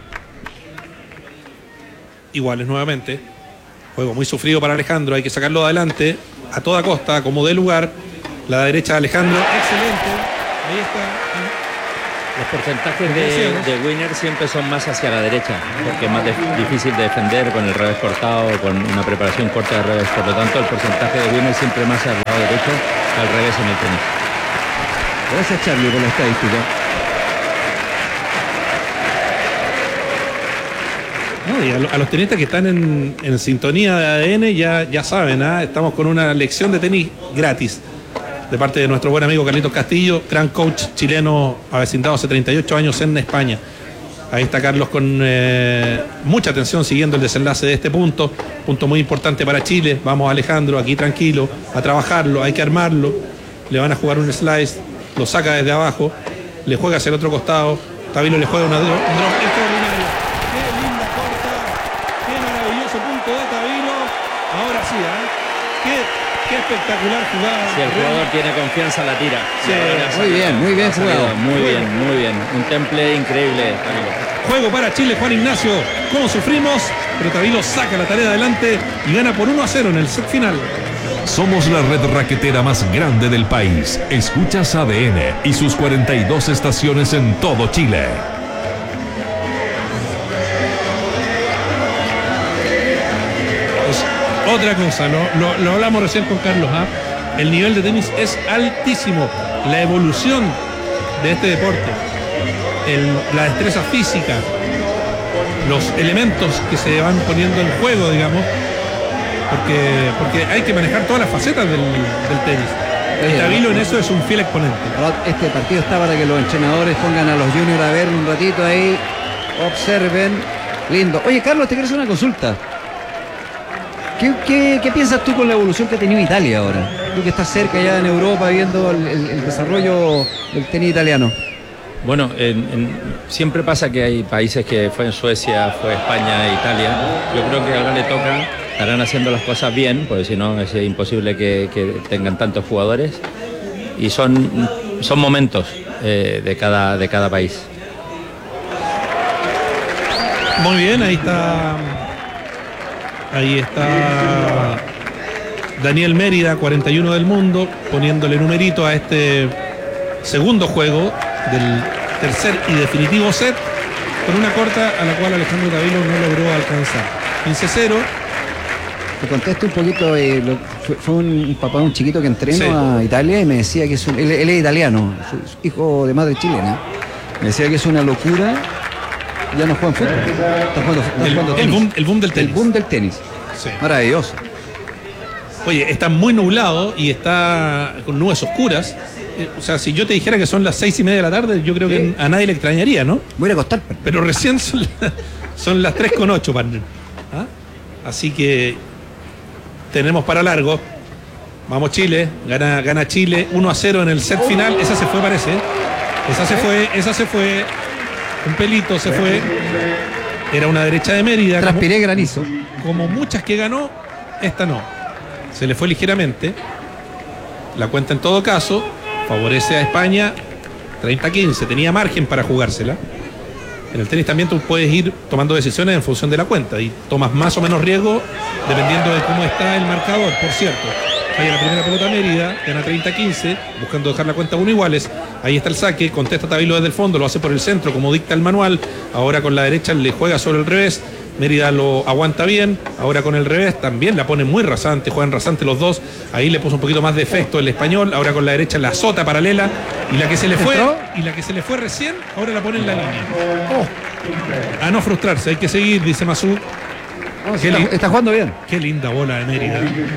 Iguales nuevamente. Juego muy sufrido para Alejandro. Hay que sacarlo adelante a toda costa, como dé lugar. La derecha de Alejandro, excelente. Ahí está. Los porcentajes de, de winner siempre son más hacia la derecha, porque es más de, difícil de defender con el revés cortado o con una preparación corta de revés. Por lo tanto, el porcentaje de winner siempre más al lado derecho que al revés en el tenis. Gracias, Charlie, por la estadística. No, y a, lo, a los tenistas que están en, en sintonía de A D N ya, ya saben, ¿eh? Estamos con una lección de tenis gratis de parte de nuestro buen amigo Carlitos Castillo, gran coach chileno avecindado hace treinta y ocho años en España. Ahí está Carlos con eh, mucha atención siguiendo el desenlace de este punto, punto muy importante para Chile. Vamos, Alejandro, aquí tranquilo, a trabajarlo, hay que armarlo. Le van a jugar un slice, lo saca desde abajo, le juega hacia el otro costado, Tavilo le juega una, un drop extraordinario. Qué linda corta, qué maravilloso punto de Tavilo. Ahora sí, ¿eh? Qué Qué espectacular jugada. Si el jugador tiene confianza, la tira. Sí, muy bien, muy bien jugado. Muy bien, muy bien. Un temple increíble, Tavilo. Juego para Chile, Juan Ignacio. ¿Cómo sufrimos? Pero Tavilo saca la tarea adelante y gana por uno a cero en el set final. Somos la red raquetera más grande del país. Escuchas A D N y sus cuarenta y dos estaciones en todo Chile. Otra cosa, lo, lo, lo hablamos recién con Carlos, ¿eh? El nivel de tenis es altísimo. La evolución de este deporte, el, la destreza física, los elementos que se van poniendo en juego, digamos, porque, porque hay que manejar todas las facetas del, del tenis. Y Tavilo en eso es un fiel exponente. Este partido está para que los entrenadores pongan a los juniors a ver un ratito ahí, observen. Lindo. Oye, Carlos, te quiero hacer una consulta. ¿Qué, qué, ¿Qué piensas tú con la evolución que ha tenido Italia ahora? Tú que estás cerca ya en Europa viendo el, el, el desarrollo del tenis italiano. Bueno, en, en, siempre pasa que hay países que fue en Suecia, fue España, Italia. Yo creo que ahora le toca, estarán haciendo las cosas bien, porque si no es imposible que, que tengan tantos jugadores. Y son, son momentos eh, de, cada, de cada país. Muy bien, ahí está... Ahí está Daniel Mérida, cuarenta y uno del mundo, poniéndole numerito a este segundo juego del tercer y definitivo set, con una corta a la cual Alejandro Tavilo no logró alcanzar. quince cero. Te contesto un poquito, eh, lo, fue, fue un, un papá, un chiquito que entreno sí. a Italia y me decía que es un, él, él es italiano, su, su hijo de madre chilena. Me decía que es una locura. Ya no juegan fútbol, están jugando, están el, jugando el, tenis. boom, el boom del tenis. El boom del tenis. Sí. Maravilloso. Oye, está muy nublado y está con nubes oscuras. Eh, o sea, si yo te dijera que son las seis y media de la tarde, yo creo que a nadie le extrañaría, ¿no? Voy a ir a acostar. Pero recién son, son las tres con ocho, partner. ¿Ah? Así que tenemos para largo. Vamos Chile, gana, gana Chile uno a cero en el set final. Esa se fue, parece. Esa se fue, esa se fue. Un pelito se fue. Era una derecha de Mérida. Transpiré como, granizo. Como muchas que ganó, esta no. Se le fue ligeramente. La cuenta en todo caso favorece a España treinta a quince. Tenía margen para jugársela. En el tenis también tú puedes ir tomando decisiones en función de la cuenta y tomas más o menos riesgo dependiendo de cómo está el marcador, por cierto. Ahí la primera pelota Mérida, gana treinta a quince, buscando dejar la cuenta uno iguales. Ahí está el saque, contesta Tavilo desde el fondo, lo hace por el centro como dicta el manual. Ahora con la derecha le juega sobre el revés. Mérida lo aguanta bien, ahora con el revés también la pone muy rasante, juegan rasante los dos. Ahí le puso un poquito más de efecto el español, ahora con la derecha la azota paralela. Y la que se le fue, y la que se le fue recién, ahora la pone en la línea. Oh. A no frustrarse, hay que seguir, dice Masú. No, está, está jugando bien. Qué linda bola de Mérida.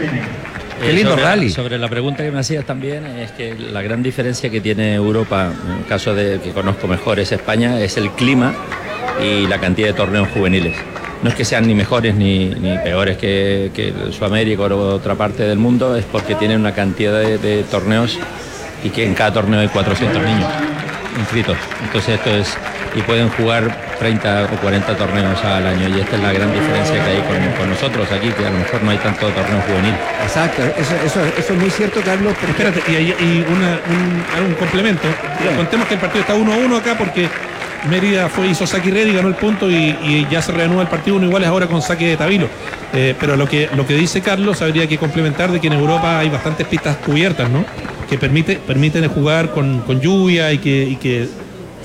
Qué lindo sobre, rally. Sobre la pregunta que me hacías también, es que la gran diferencia que tiene Europa, en el caso de que conozco mejor es España, es el clima y la cantidad de torneos juveniles. No es que sean ni mejores ni, ni peores que, que Sudamérica o otra parte del mundo, es porque tienen una cantidad de, de torneos y que en cada torneo hay cuatrocientos niños inscritos. Entonces esto es, y pueden jugar treinta o cuarenta torneos al año, y esta es la gran diferencia que hay con, con nosotros aquí, que a lo mejor no hay tanto torneo juvenil. Exacto, eso, eso, eso es muy cierto, Carlos. Pero espérate, y, y una, un, un complemento. Bien. Contemos que el partido está uno a uno acá porque Mérida fue, hizo saque y red y ganó el punto, y, y ya se reanuda el partido uno iguales ahora con saque de Tavilo. Eh, pero lo que, lo que dice Carlos habría que complementar de que en Europa hay bastantes pistas cubiertas, ¿no? Que permite, permiten jugar con, con lluvia y que, y que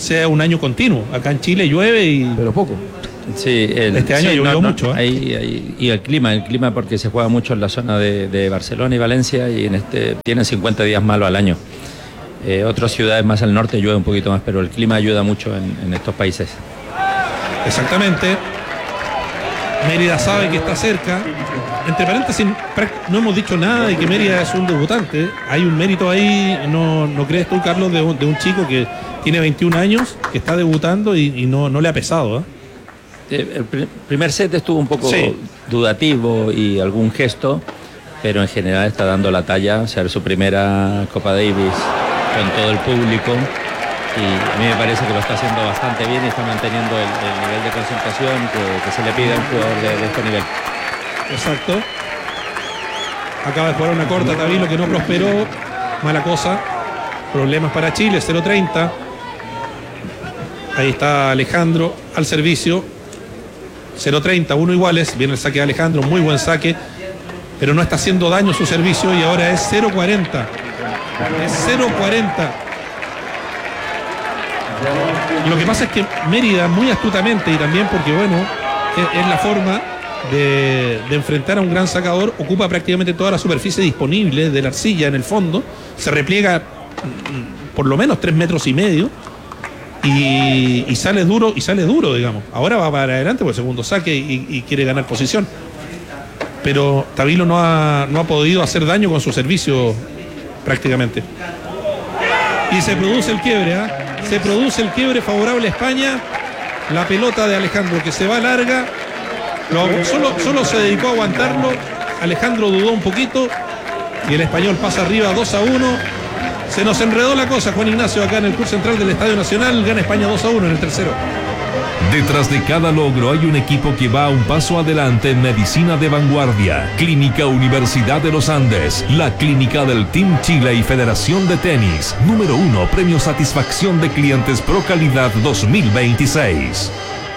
sea un año continuo. Acá en Chile llueve y... Pero poco. Sí, el, este año sí, llovió no, no, mucho. ¿eh? Ahí, ahí, y el clima, el clima porque se juega mucho en la zona de, de Barcelona y Valencia y en este tienen cincuenta días malos al año. Eh, otras ciudades más al norte llueve un poquito más, pero el clima ayuda mucho en, en estos países. Exactamente. Mérida sabe que está cerca. Entre paréntesis, no hemos dicho nada de que Mérida es un debutante. Hay un mérito ahí, ¿no, no crees tú, Carlos, de un, de un chico que tiene veintiún años, que está debutando y, y no, no le ha pesado? ¿eh? El pr primer set estuvo un poco sí. dudativo y algún gesto, pero en general está dando la talla, o sea, su primera Copa Davis con todo el público. Y a mí me parece que lo está haciendo bastante bien y está manteniendo el, el nivel de concentración que, que se le pide a un jugador de, de este nivel. Exacto. Acaba de jugar una corta Tavilo que no prosperó. Mala cosa. Problemas para Chile, cero treinta. Ahí está Alejandro al servicio. cero treinta, uno iguales. Viene el saque de Alejandro, muy buen saque. Pero no está haciendo daño su servicio y ahora es cero cuarenta. Es cero cuarenta. Lo que pasa es que Mérida, muy astutamente y también porque, bueno, es, es la forma de, de enfrentar a un gran sacador, ocupa prácticamente toda la superficie disponible de la arcilla en el fondo, se repliega por lo menos tres metros y medio y, y sale duro, y sale duro, digamos. Ahora va para adelante por el segundo saque y, y quiere ganar posición. Pero Tavilo no ha, no ha podido hacer daño con su servicio prácticamente. Y se produce el quiebre, ¿eh? Se produce el quiebre favorable a España. La pelota de Alejandro que se va larga. Lo, solo, solo se dedicó a aguantarlo. Alejandro dudó un poquito. Y el español pasa arriba dos a uno. Se nos enredó la cosa, Juan Ignacio, acá en el Club Central del Estadio Nacional. Gana España dos a uno en el tercero. Detrás de cada logro hay un equipo que va un paso adelante en medicina de vanguardia. Clínica Universidad de los Andes, la clínica del Team Chile y Federación de Tenis. Número uno, Premio Satisfacción de Clientes Pro Calidad dos mil veintiséis.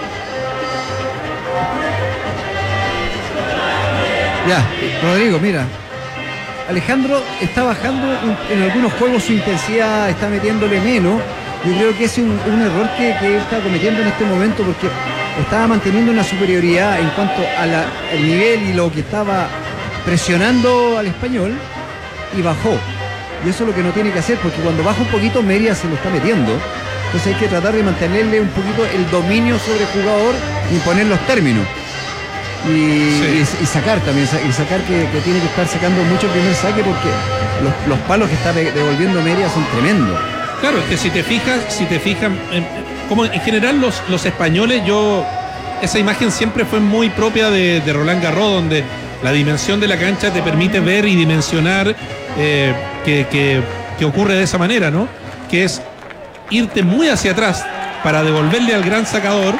Ya, Rodrigo, mira. Alejandro está bajando en algunos juegos su intensidad, está metiéndole menos. Yo creo que es un, un error que, que él está cometiendo en este momento porque estaba manteniendo una superioridad en cuanto al nivel y lo que estaba presionando al español y bajó. Y eso es lo que no tiene que hacer porque cuando baja un poquito Mérida se lo está metiendo. Entonces hay que tratar de mantenerle un poquito el dominio sobre el jugador y poner los términos. Y, sí. y, y sacar también, y sacar que, que tiene que estar sacando mucho el primer saque porque los, los palos que está devolviendo Mérida son tremendos. Claro, es que si te fijas, si te fijas, en, como en general los, los españoles, yo, esa imagen siempre fue muy propia de, de Roland Garros, donde la dimensión de la cancha te permite ver y dimensionar eh, que, que, que ocurre de esa manera, ¿no? Que es irte muy hacia atrás para devolverle al gran sacador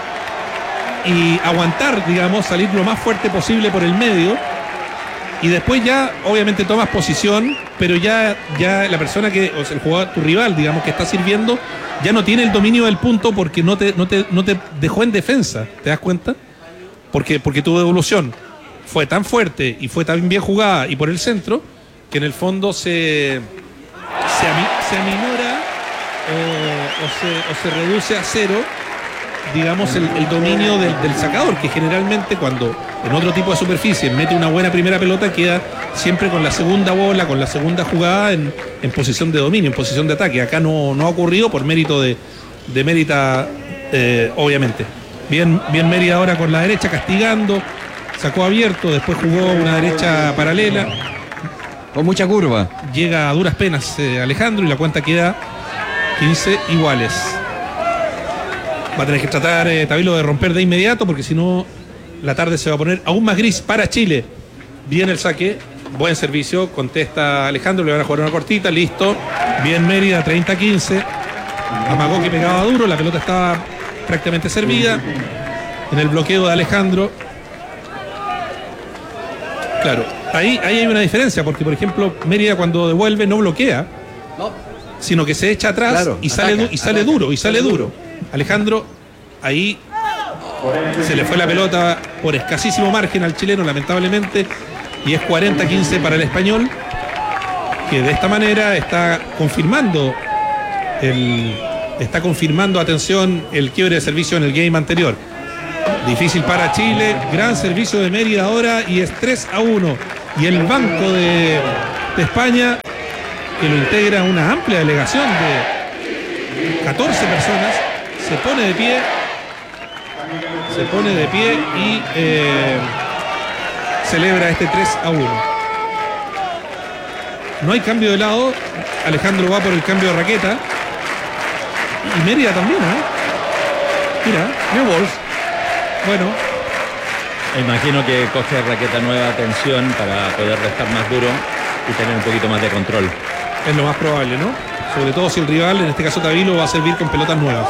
y aguantar, digamos, salir lo más fuerte posible por el medio. Y después ya, obviamente, tomas posición, pero ya, ya la persona que, o sea, el jugador, tu rival, digamos, que está sirviendo, ya no tiene el dominio del punto porque no te, no te, no te dejó en defensa. ¿Te das cuenta? Porque, porque tu devolución fue tan fuerte y fue tan bien jugada y por el centro, que en el fondo se, se, ami, se aminora o, o, se, o se reduce a cero, digamos, el, el dominio del, del sacador, que generalmente cuando en otro tipo de superficie mete una buena primera pelota, queda siempre con la segunda bola, con la segunda jugada en, en posición de dominio, en posición de ataque. Acá no, no ha ocurrido por mérito de, de Mérida, eh, obviamente. Bien, bien Mérida ahora con la derecha castigando, sacó abierto, después jugó una derecha paralela. Con mucha curva. Llega a duras penas eh, Alejandro y la cuenta queda quince iguales. Va a tener que tratar eh, Tavilo de romper de inmediato porque si no la tarde se va a poner aún más gris para Chile. Bien el saque, buen servicio, contesta Alejandro, le van a jugar una cortita, listo. Bien Mérida, treinta a quince. Amagó que pegaba duro, la pelota estaba prácticamente servida. En el bloqueo de Alejandro. Claro, ahí, ahí hay una diferencia porque, por ejemplo, Mérida cuando devuelve no bloquea, sino que se echa atrás claro, y, ataca, sale, y sale ataca, duro, y sale duro. duro. Alejandro, ahí se le fue la pelota por escasísimo margen al chileno, lamentablemente, y es cuarenta a quince para el español, que de esta manera está confirmando el, está confirmando, atención, el quiebre de servicio en el game anterior. Difícil para Chile, gran servicio de Mérida ahora y es tres a uno. Y el banco de, de España, que lo integra una amplia delegación de catorce personas, se pone de pie, se pone de pie y eh, celebra este tres a uno. No hay cambio de lado, Alejandro va por el cambio de raqueta y Mérida también, ¿eh? Mira, New Balls. Bueno, imagino que coge raqueta nueva, tensión, para poder restar más duro y tener un poquito más de control. Es lo más probable, ¿no? Sobre todo si el rival, en este caso Tavilo, va a servir con pelotas nuevas.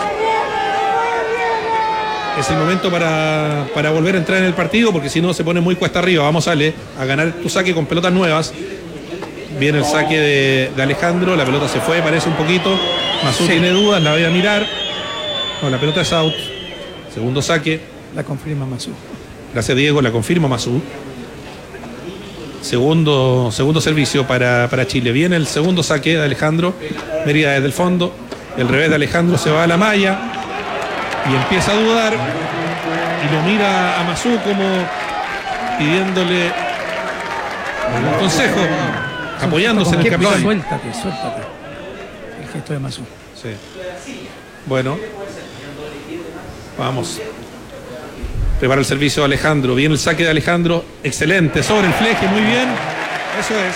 Es el momento para, para volver a entrar en el partido, porque si no se pone muy cuesta arriba. Vamos, Ale, a ganar tu saque con pelotas nuevas. Viene el saque de, de Alejandro, la pelota se fue, parece un poquito. Masú sí. Tiene dudas, la voy a mirar. No, la pelota es out. Segundo saque. La confirma Masú. Gracias, Diego, la confirma Masú. Segundo, segundo servicio para, para Chile. Viene el segundo saque de Alejandro. Mérida desde el fondo. El revés de Alejandro se va a la malla y empieza a dudar. Y lo mira a Masú como pidiéndole un consejo, apoyándose en el capitán. Suéltate, suéltate. El gesto de Masú. Sí. Bueno. Vamos. Prepara el servicio de Alejandro. Viene el saque de Alejandro. Excelente. Sobre el fleje. Muy bien. Eso es.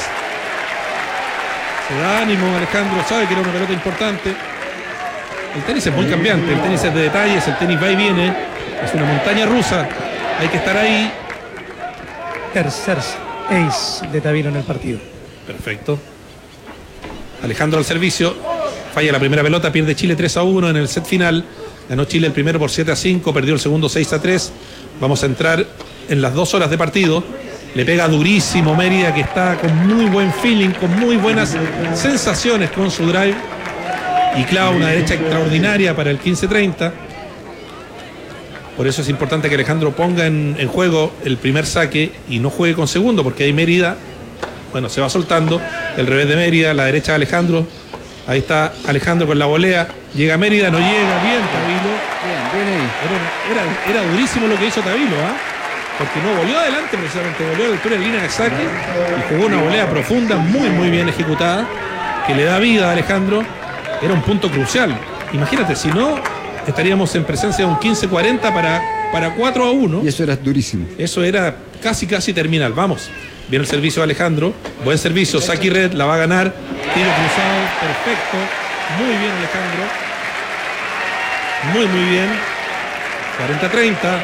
Se da ánimo Alejandro. Sabe que era una pelota importante. El tenis es muy cambiante. El tenis es de detalles. El tenis va y viene. Es una montaña rusa. Hay que estar ahí. Tercer ace de Tavilo en el partido. Perfecto. Alejandro al servicio. Falla la primera pelota. Pierde Chile tres a uno en el set final. Ganó Chile el primero por siete a cinco, perdió el segundo seis a tres. Vamos a entrar en las dos horas de partido. Le pega durísimo Mérida, que está con muy buen feeling, con muy buenas sensaciones con su drive. Y clava una derecha extraordinaria para el quince treinta. Por eso es importante que Alejandro ponga en, en juego el primer saque y no juegue con segundo, porque ahí Mérida, bueno, se va soltando. El revés de Mérida, la derecha de Alejandro. Ahí está Alejandro con la volea. Llega Mérida, no llega. Bien, Tavilo. Bien, bien ahí. Era, era, era durísimo lo que hizo Tavilo, ¿ah? ¿eh? Porque no volvió adelante precisamente, volvió a la altura de línea de saque y jugó una volea profunda, muy, muy bien ejecutada, que le da vida a Alejandro. Era un punto crucial. Imagínate, si no, estaríamos en presencia de un quince cuarenta para, para cuatro a uno. Y eso era durísimo. Eso era casi, casi terminal. Vamos. Viene el servicio de Alejandro. Buen servicio. Saki Red la va a ganar. Tiro cruzado. Perfecto. Muy bien Alejandro. Muy, muy bien. cuarenta treinta.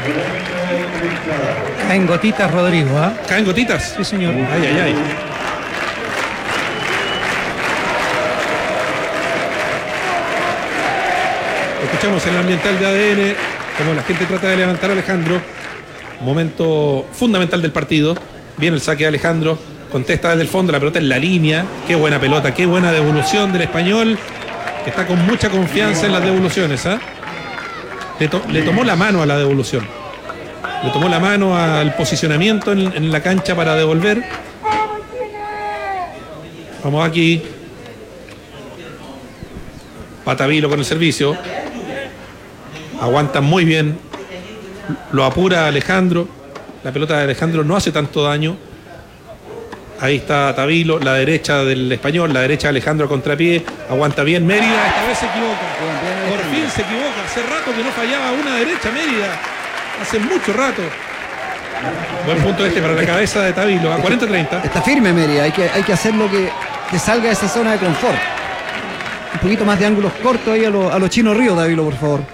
Caen gotitas, Rodrigo, ¿ah? ¿eh? ¿Caen gotitas? Sí, señor. Ay, ay, ay. Escuchamos en el ambiental de A D N como la gente trata de levantar a Alejandro. Momento fundamental del partido. Viene el saque de Alejandro. Contesta desde el fondo, la pelota en la línea. Qué buena pelota, qué buena devolución del español, que está con mucha confianza en las devoluciones, ¿eh? Le, to le tomó la mano a la devolución. Le tomó la mano al posicionamiento en, en la cancha para devolver. Vamos aquí. Patavilo con el servicio. Aguanta muy bien. Lo apura Alejandro. La pelota de Alejandro no hace tanto daño. Ahí está Tavilo, la derecha del español, la derecha de Alejandro a contrapié. Aguanta bien Mérida, esta vez se equivoca. Por fin se equivoca. Hace rato que no fallaba una derecha Mérida. Hace mucho rato. Buen punto este para la cabeza de Tavilo. A cuarenta treinta. Está firme Mérida. Hay que, hay que hacerlo que, que salga de esa zona de confort. Un poquito más de ángulos cortos ahí a los a lo Chinos Ríos, Tavilo, por favor.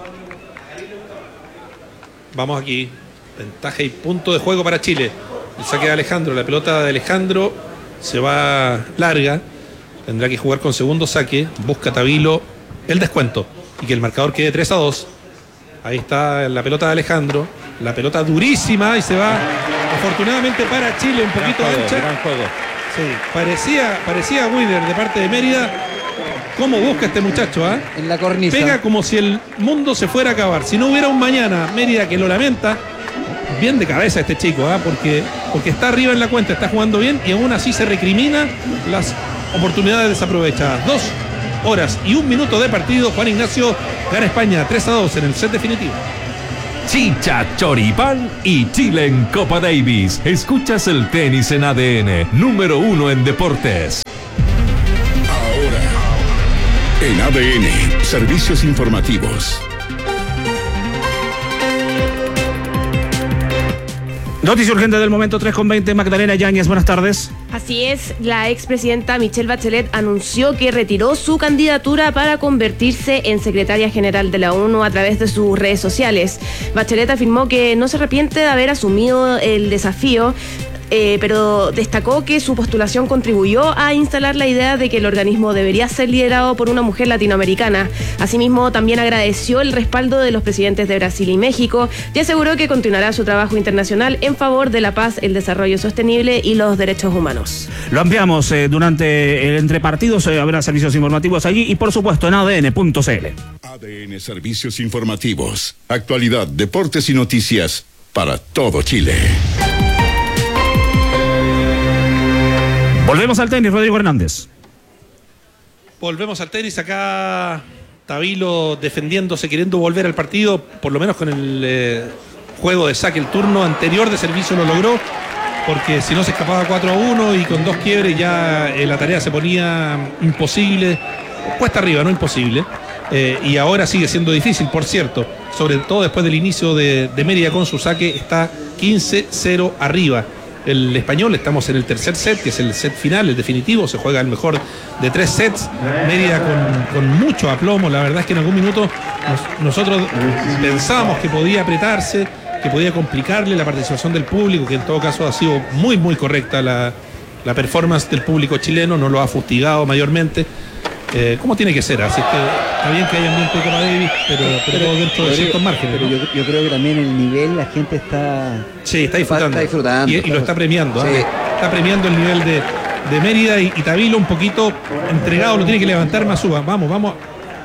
Vamos aquí. Ventaja y punto de juego para Chile. El saque de Alejandro, la pelota de Alejandro se va larga. Tendrá que jugar con segundo saque. Busca Tavilo el descuento y que el marcador quede tres a dos. Ahí está la pelota de Alejandro. La pelota durísima y se va. Afortunadamente para Chile, un poquito gran juego, ancha. gran juego. Sí, parecía, parecía Wither de parte de Mérida. ¿Cómo busca este muchacho? ¿eh? En la cornisa. Pega como si el mundo se fuera a acabar. Si no hubiera un mañana, Mérida que lo lamenta. Bien de cabeza este chico, ¿eh? porque, porque está arriba en la cuenta, está jugando bien y aún así se recrimina las oportunidades desaprovechadas. Dos horas y un minuto de partido. Juan Ignacio, gana España tres a dos en el set definitivo. Chicha, choripán y Chile en Copa Davis. Escuchas el tenis en A D N, número uno en deportes. Ahora, en A D N, servicios informativos. Noticia urgente del momento, tres con veinte. Magdalena Yáñez, buenas tardes. Así es, la expresidenta Michelle Bachelet anunció que retiró su candidatura para convertirse en secretaria general de la ONU a través de sus redes sociales. Bachelet afirmó que no se arrepiente de haber asumido el desafío, Eh, pero destacó que su postulación contribuyó a instalar la idea de que el organismo debería ser liderado por una mujer latinoamericana. Asimismo, también agradeció el respaldo de los presidentes de Brasil y México y aseguró que continuará su trabajo internacional en favor de la paz, el desarrollo sostenible y los derechos humanos. Lo ampliamos eh, durante el entrepartidos, eh, habrá servicios informativos allí y por supuesto en A D N punto C L. A D N Servicios Informativos. Actualidad, deportes y noticias para todo Chile. Volvemos al tenis, Rodrigo Hernández. Volvemos al tenis, acá Tabilo defendiéndose, queriendo volver al partido, por lo menos con el eh, juego de saque. El turno anterior de servicio lo logró, porque si no se escapaba cuatro a uno y con dos quiebres ya eh, la tarea se ponía imposible, cuesta arriba, no imposible. Eh, y ahora sigue siendo difícil, por cierto, sobre todo después del inicio de, de Mérida con su saque, está quince cero arriba. El español, estamos en el tercer set, que es el set final, el definitivo, se juega el mejor de tres sets. Mérida con, con mucho aplomo, la verdad es que en algún minuto nos, nosotros pensábamos que podía apretarse, que podía complicarle la participación del público, que en todo caso ha sido muy muy correcta la, la performance del público chileno, no lo ha fustigado mayormente. Eh, ¿Cómo tiene que ser? Así que está bien que haya ambiente de Copa Davis, pero, pero, pero dentro de ciertos márgenes. Pero yo, yo creo que también el nivel, la gente está... Sí, está disfrutando. Está disfrutando. Y, y lo está premiando. Sí. ¿eh? Está premiando el nivel de, de Mérida y, y Tabilo un poquito entregado, lo tiene que levantar más suba. Vamos, vamos.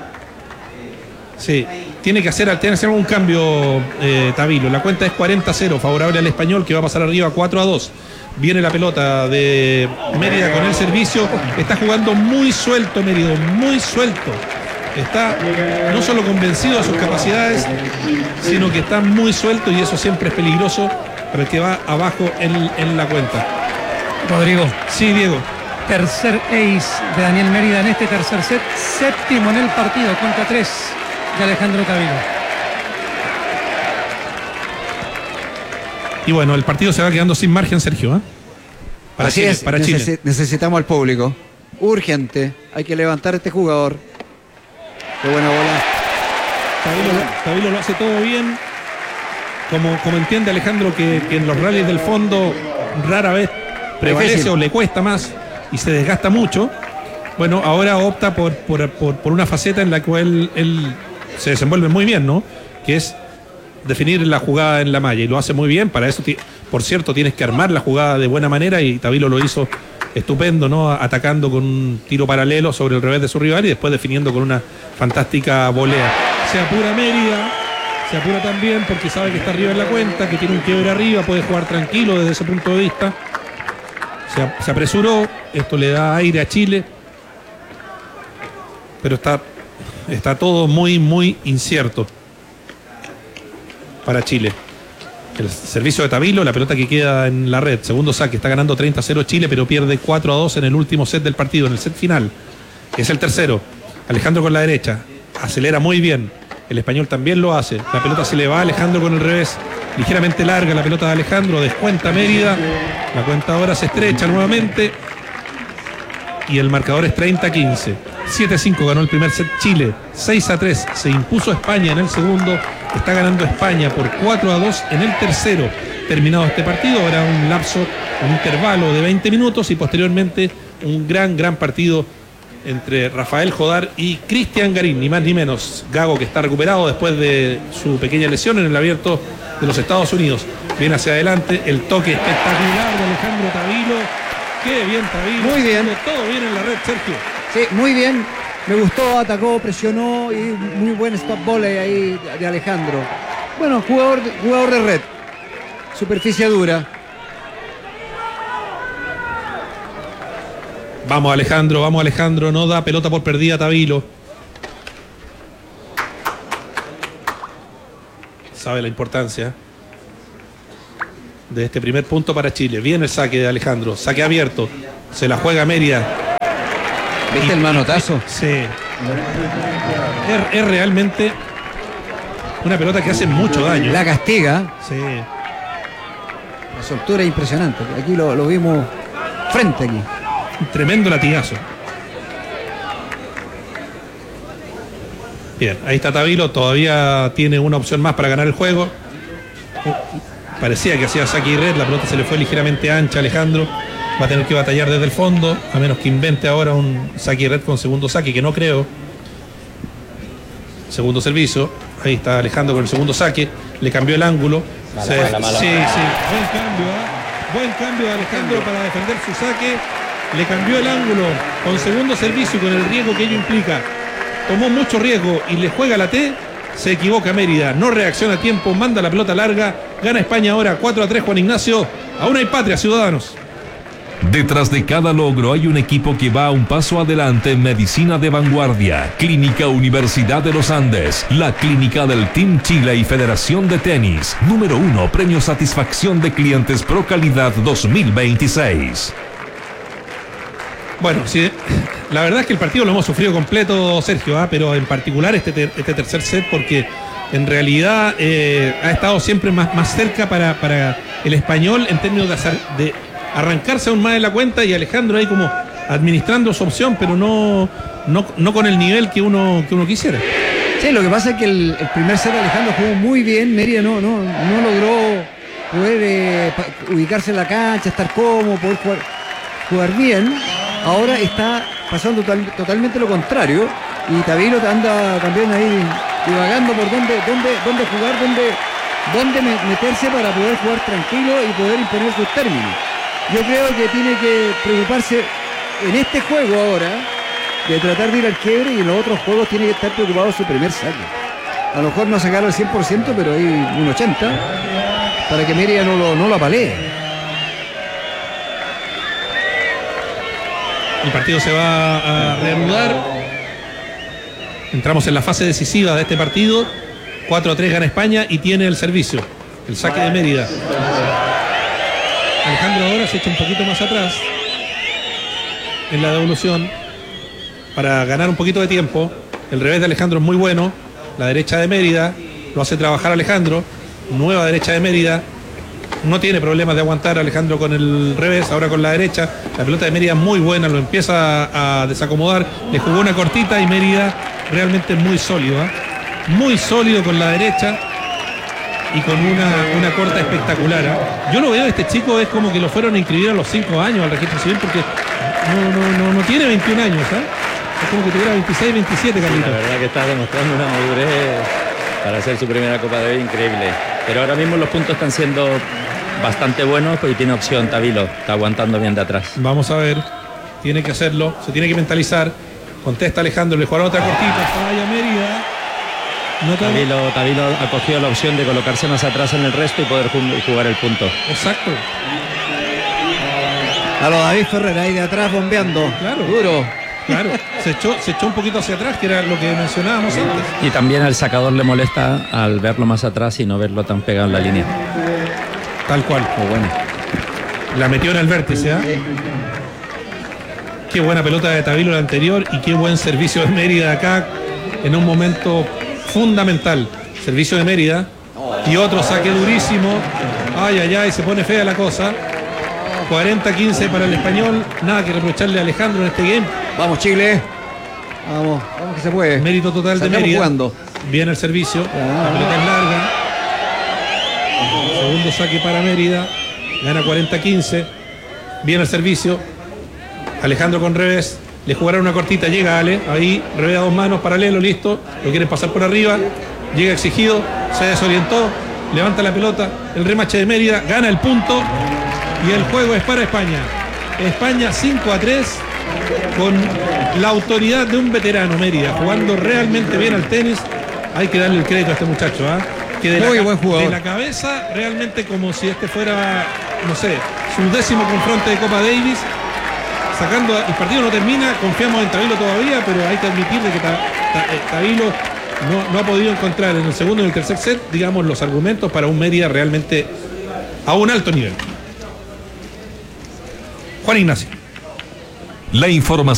Sí, tiene que hacer, tiene que hacer un cambio eh, Tabilo. La cuenta es cuarenta a cero, favorable al español, que va a pasar arriba cuatro a dos. Viene la pelota de Mérida con el servicio. Está jugando muy suelto Mérida, muy suelto. Está no solo convencido de sus capacidades, sino que está muy suelto y eso siempre es peligroso para el que va abajo en, en la cuenta. Rodrigo. Sí, Diego. Tercer ace de Daniel Mérida en este tercer set. Séptimo en el partido, cuenta tres de Alejandro Tabilo. Y bueno, el partido se va quedando sin margen, Sergio. ¿eh? Para Así Chile, es, para necesi- Chile. necesitamos al público. Urgente. Hay que levantar a este jugador. Qué buena bola. Tabilo, Tabilo lo hace todo bien. Como, como entiende Alejandro que, que en los rallies del fondo rara vez prevalece Difícil. o le cuesta más y se desgasta mucho. Bueno, ahora opta por, por, por, por una faceta en la cual él, él se desenvuelve muy bien, ¿no? Que es definir la jugada en la malla y lo hace muy bien. Para eso, por cierto, tienes que armar la jugada de buena manera y Tabilo lo hizo estupendo, ¿no? Atacando con un tiro paralelo sobre el revés de su rival y después definiendo con una fantástica volea. Se apura Mérida, se apura también porque sabe que está arriba en la cuenta, que tiene un quiebre arriba, puede jugar tranquilo desde ese punto de vista. Se, se apresuró, esto le da aire a Chile, pero está, está todo muy, muy incierto para Chile. El servicio de Tabilo, la pelota que queda en la red, segundo saque, está ganando treinta a cero Chile, pero pierde cuatro a dos en el último set del partido, en el set final. Es el tercero. Alejandro con la derecha, acelera muy bien. El español también lo hace. La pelota se le va a Alejandro con el revés, ligeramente larga la pelota de Alejandro, descuenta Mérida. La cuenta ahora se estrecha nuevamente. Y el marcador es treinta a quince. siete a cinco ganó el primer set Chile. seis a tres se impuso España en el segundo. Está ganando España por cuatro a dos en el tercero. Terminado este partido, habrá un lapso, un intervalo de veinte minutos y posteriormente un gran, gran partido entre Rafael Jodar y Cristian Garín, ni más ni menos. Gago, que está recuperado después de su pequeña lesión en el abierto de los Estados Unidos. Viene hacia adelante, el toque espectacular de Alejandro Tabilo. Qué bien Tabilo. Muy bien. Todo bien en la red, Sergio. Sí, muy bien. Me gustó, atacó, presionó y muy buen stop volley ahí de Alejandro. Bueno, jugador, jugador de red. Superficie dura. Vamos Alejandro, vamos Alejandro, no da pelota por perdida Tavilo. Sabe la importancia de este primer punto para Chile. Viene el saque de Alejandro, saque abierto, se la juega Mérida. ¿Viste el manotazo? Sí. Es, es realmente una pelota que hace mucho daño. La castiga. Sí. La soltura es impresionante. Aquí lo, lo vimos frente aquí. Un tremendo latigazo. Bien, ahí está Tavilo, todavía tiene una opción más para ganar el juego. Parecía que hacía saque y red, la pelota se le fue ligeramente ancha a Alejandro. Va a tener que batallar desde el fondo, a menos que invente ahora un saque y red con segundo saque, que no creo. Segundo servicio, ahí está Alejandro con el segundo saque, le cambió el ángulo. Mala, Se, mala, mala. Sí, sí, buen cambio, ¿eh? Buen cambio de Alejandro para defender su saque. Le cambió el ángulo con segundo servicio y con el riesgo que ello implica. Tomó mucho riesgo y le juega la T. Se equivoca Mérida, no reacciona a tiempo, manda la pelota larga. Gana España ahora cuatro a tres, Juan Ignacio. Aún hay patria, ciudadanos. Detrás de cada logro hay un equipo que va un paso adelante en medicina de vanguardia. Clínica Universidad de los Andes, la clínica del Team Chile y Federación de Tenis. Número uno, Premio Satisfacción de Clientes Pro Calidad dos mil veintiséis. Bueno, sí, la verdad es que el partido lo hemos sufrido completo, Sergio, ¿eh? Pero en particular este, ter este tercer set, porque en realidad eh, ha estado siempre más, más cerca para, para el español en términos de, hacer, de arrancarse aún más de la cuenta, y Alejandro ahí como administrando su opción, pero no, no, no con el nivel que uno, que uno quisiera. Sí, lo que pasa es que el, el primer set Alejandro jugó muy bien, Mérida no, no, no logró poder eh, ubicarse en la cancha, estar cómodo, poder jugar, jugar bien. Ahora está pasando total, totalmente lo contrario, y Tavilo anda también ahí divagando por dónde, dónde, dónde jugar, dónde, dónde meterse para poder jugar tranquilo y poder imponer sus términos. Yo creo que tiene que preocuparse en este juego ahora de tratar de ir al quiebre, y en los otros juegos tiene que estar preocupado su primer saque. A lo mejor no sacarlo al cien por ciento, pero hay un ochenta por ciento para que Mérida no lo, no lo apalee. El partido se va a reanudar. Entramos en la fase decisiva de este partido. cuatro a tres gana España y tiene el servicio. El saque de Mérida. Alejandro ahora se echa un poquito más atrás en la devolución para ganar un poquito de tiempo. El revés de Alejandro es muy bueno. La derecha de Mérida lo hace trabajar Alejandro. Nueva derecha de Mérida. No tiene problemas de aguantar Alejandro con el revés, ahora con la derecha. La pelota de Mérida muy buena, lo empieza a desacomodar. Le jugó una cortita y Mérida realmente muy sólido, ¿eh? Muy sólido con la derecha y con una, una corta espectacular, ¿eh? Yo lo veo, este chico es como que lo fueron a inscribir a los cinco años al registro civil, porque no, no, no, no tiene veintiún años, ¿eh? Es como que tuviera veintiséis, veintisiete, Carlitos. La verdad que está demostrando una madurez para hacer su primera Copa de Hoy increíble. Pero ahora mismo los puntos están siendo bastante buenos, pues, y tiene opción Tavilo, está aguantando bien de atrás. Vamos a ver, tiene que hacerlo, se tiene que mentalizar. Contesta Alejandro, le jugaron otra cortita, falla Mérida. No Tavilo, Tavilo ha cogido la opción de colocarse más atrás en el resto y poder jugar el punto. Exacto. A lo David Ferrer ahí de atrás bombeando. Claro. Duro. Claro, se echó, se echó un poquito hacia atrás, que era lo que mencionábamos antes. Y también al sacador le molesta al verlo más atrás y no verlo tan pegado en la línea. Tal cual. Muy bueno. La metió en el vértice, ¿eh? Qué buena pelota de Tavilo la anterior y qué buen servicio de Mérida acá en un momento fundamental. Servicio de Mérida y otro saque durísimo. Ay, ay, ay, se pone fea la cosa. cuarenta a quince para el español. Nada que reprocharle a Alejandro en este game. Vamos, Chile. Vamos, vamos que se puede. Mérito total de Mérida. Jugando. Viene el servicio. Ah. La pelota es larga. Segundo saque para Mérida. Gana cuarenta a quince. Viene el servicio. Alejandro con revés. Le jugará una cortita. Llega Ale. Ahí. Revés a dos manos. Paralelo. Listo. Lo quieren pasar por arriba. Llega exigido. Se desorientó. Levanta la pelota. El remache de Mérida. Gana el punto. Y el juego es para España. España cinco a tres. Con la autoridad de un veterano, Mérida. Jugando realmente bien al tenis. Hay que darle el crédito a este muchacho, ¿eh? Que de Muy la, buen jugador. de la cabeza, realmente como si este fuera, no sé, su décimo confronte de Copa Davis, sacando, el partido no termina, confiamos en Tavilo todavía, pero hay que admitir de que Ta- Ta- eh, Tavilo no, no ha podido encontrar en el segundo y en el tercer set, digamos, los argumentos para un Mérida realmente a un alto nivel. Juan Ignacio. La información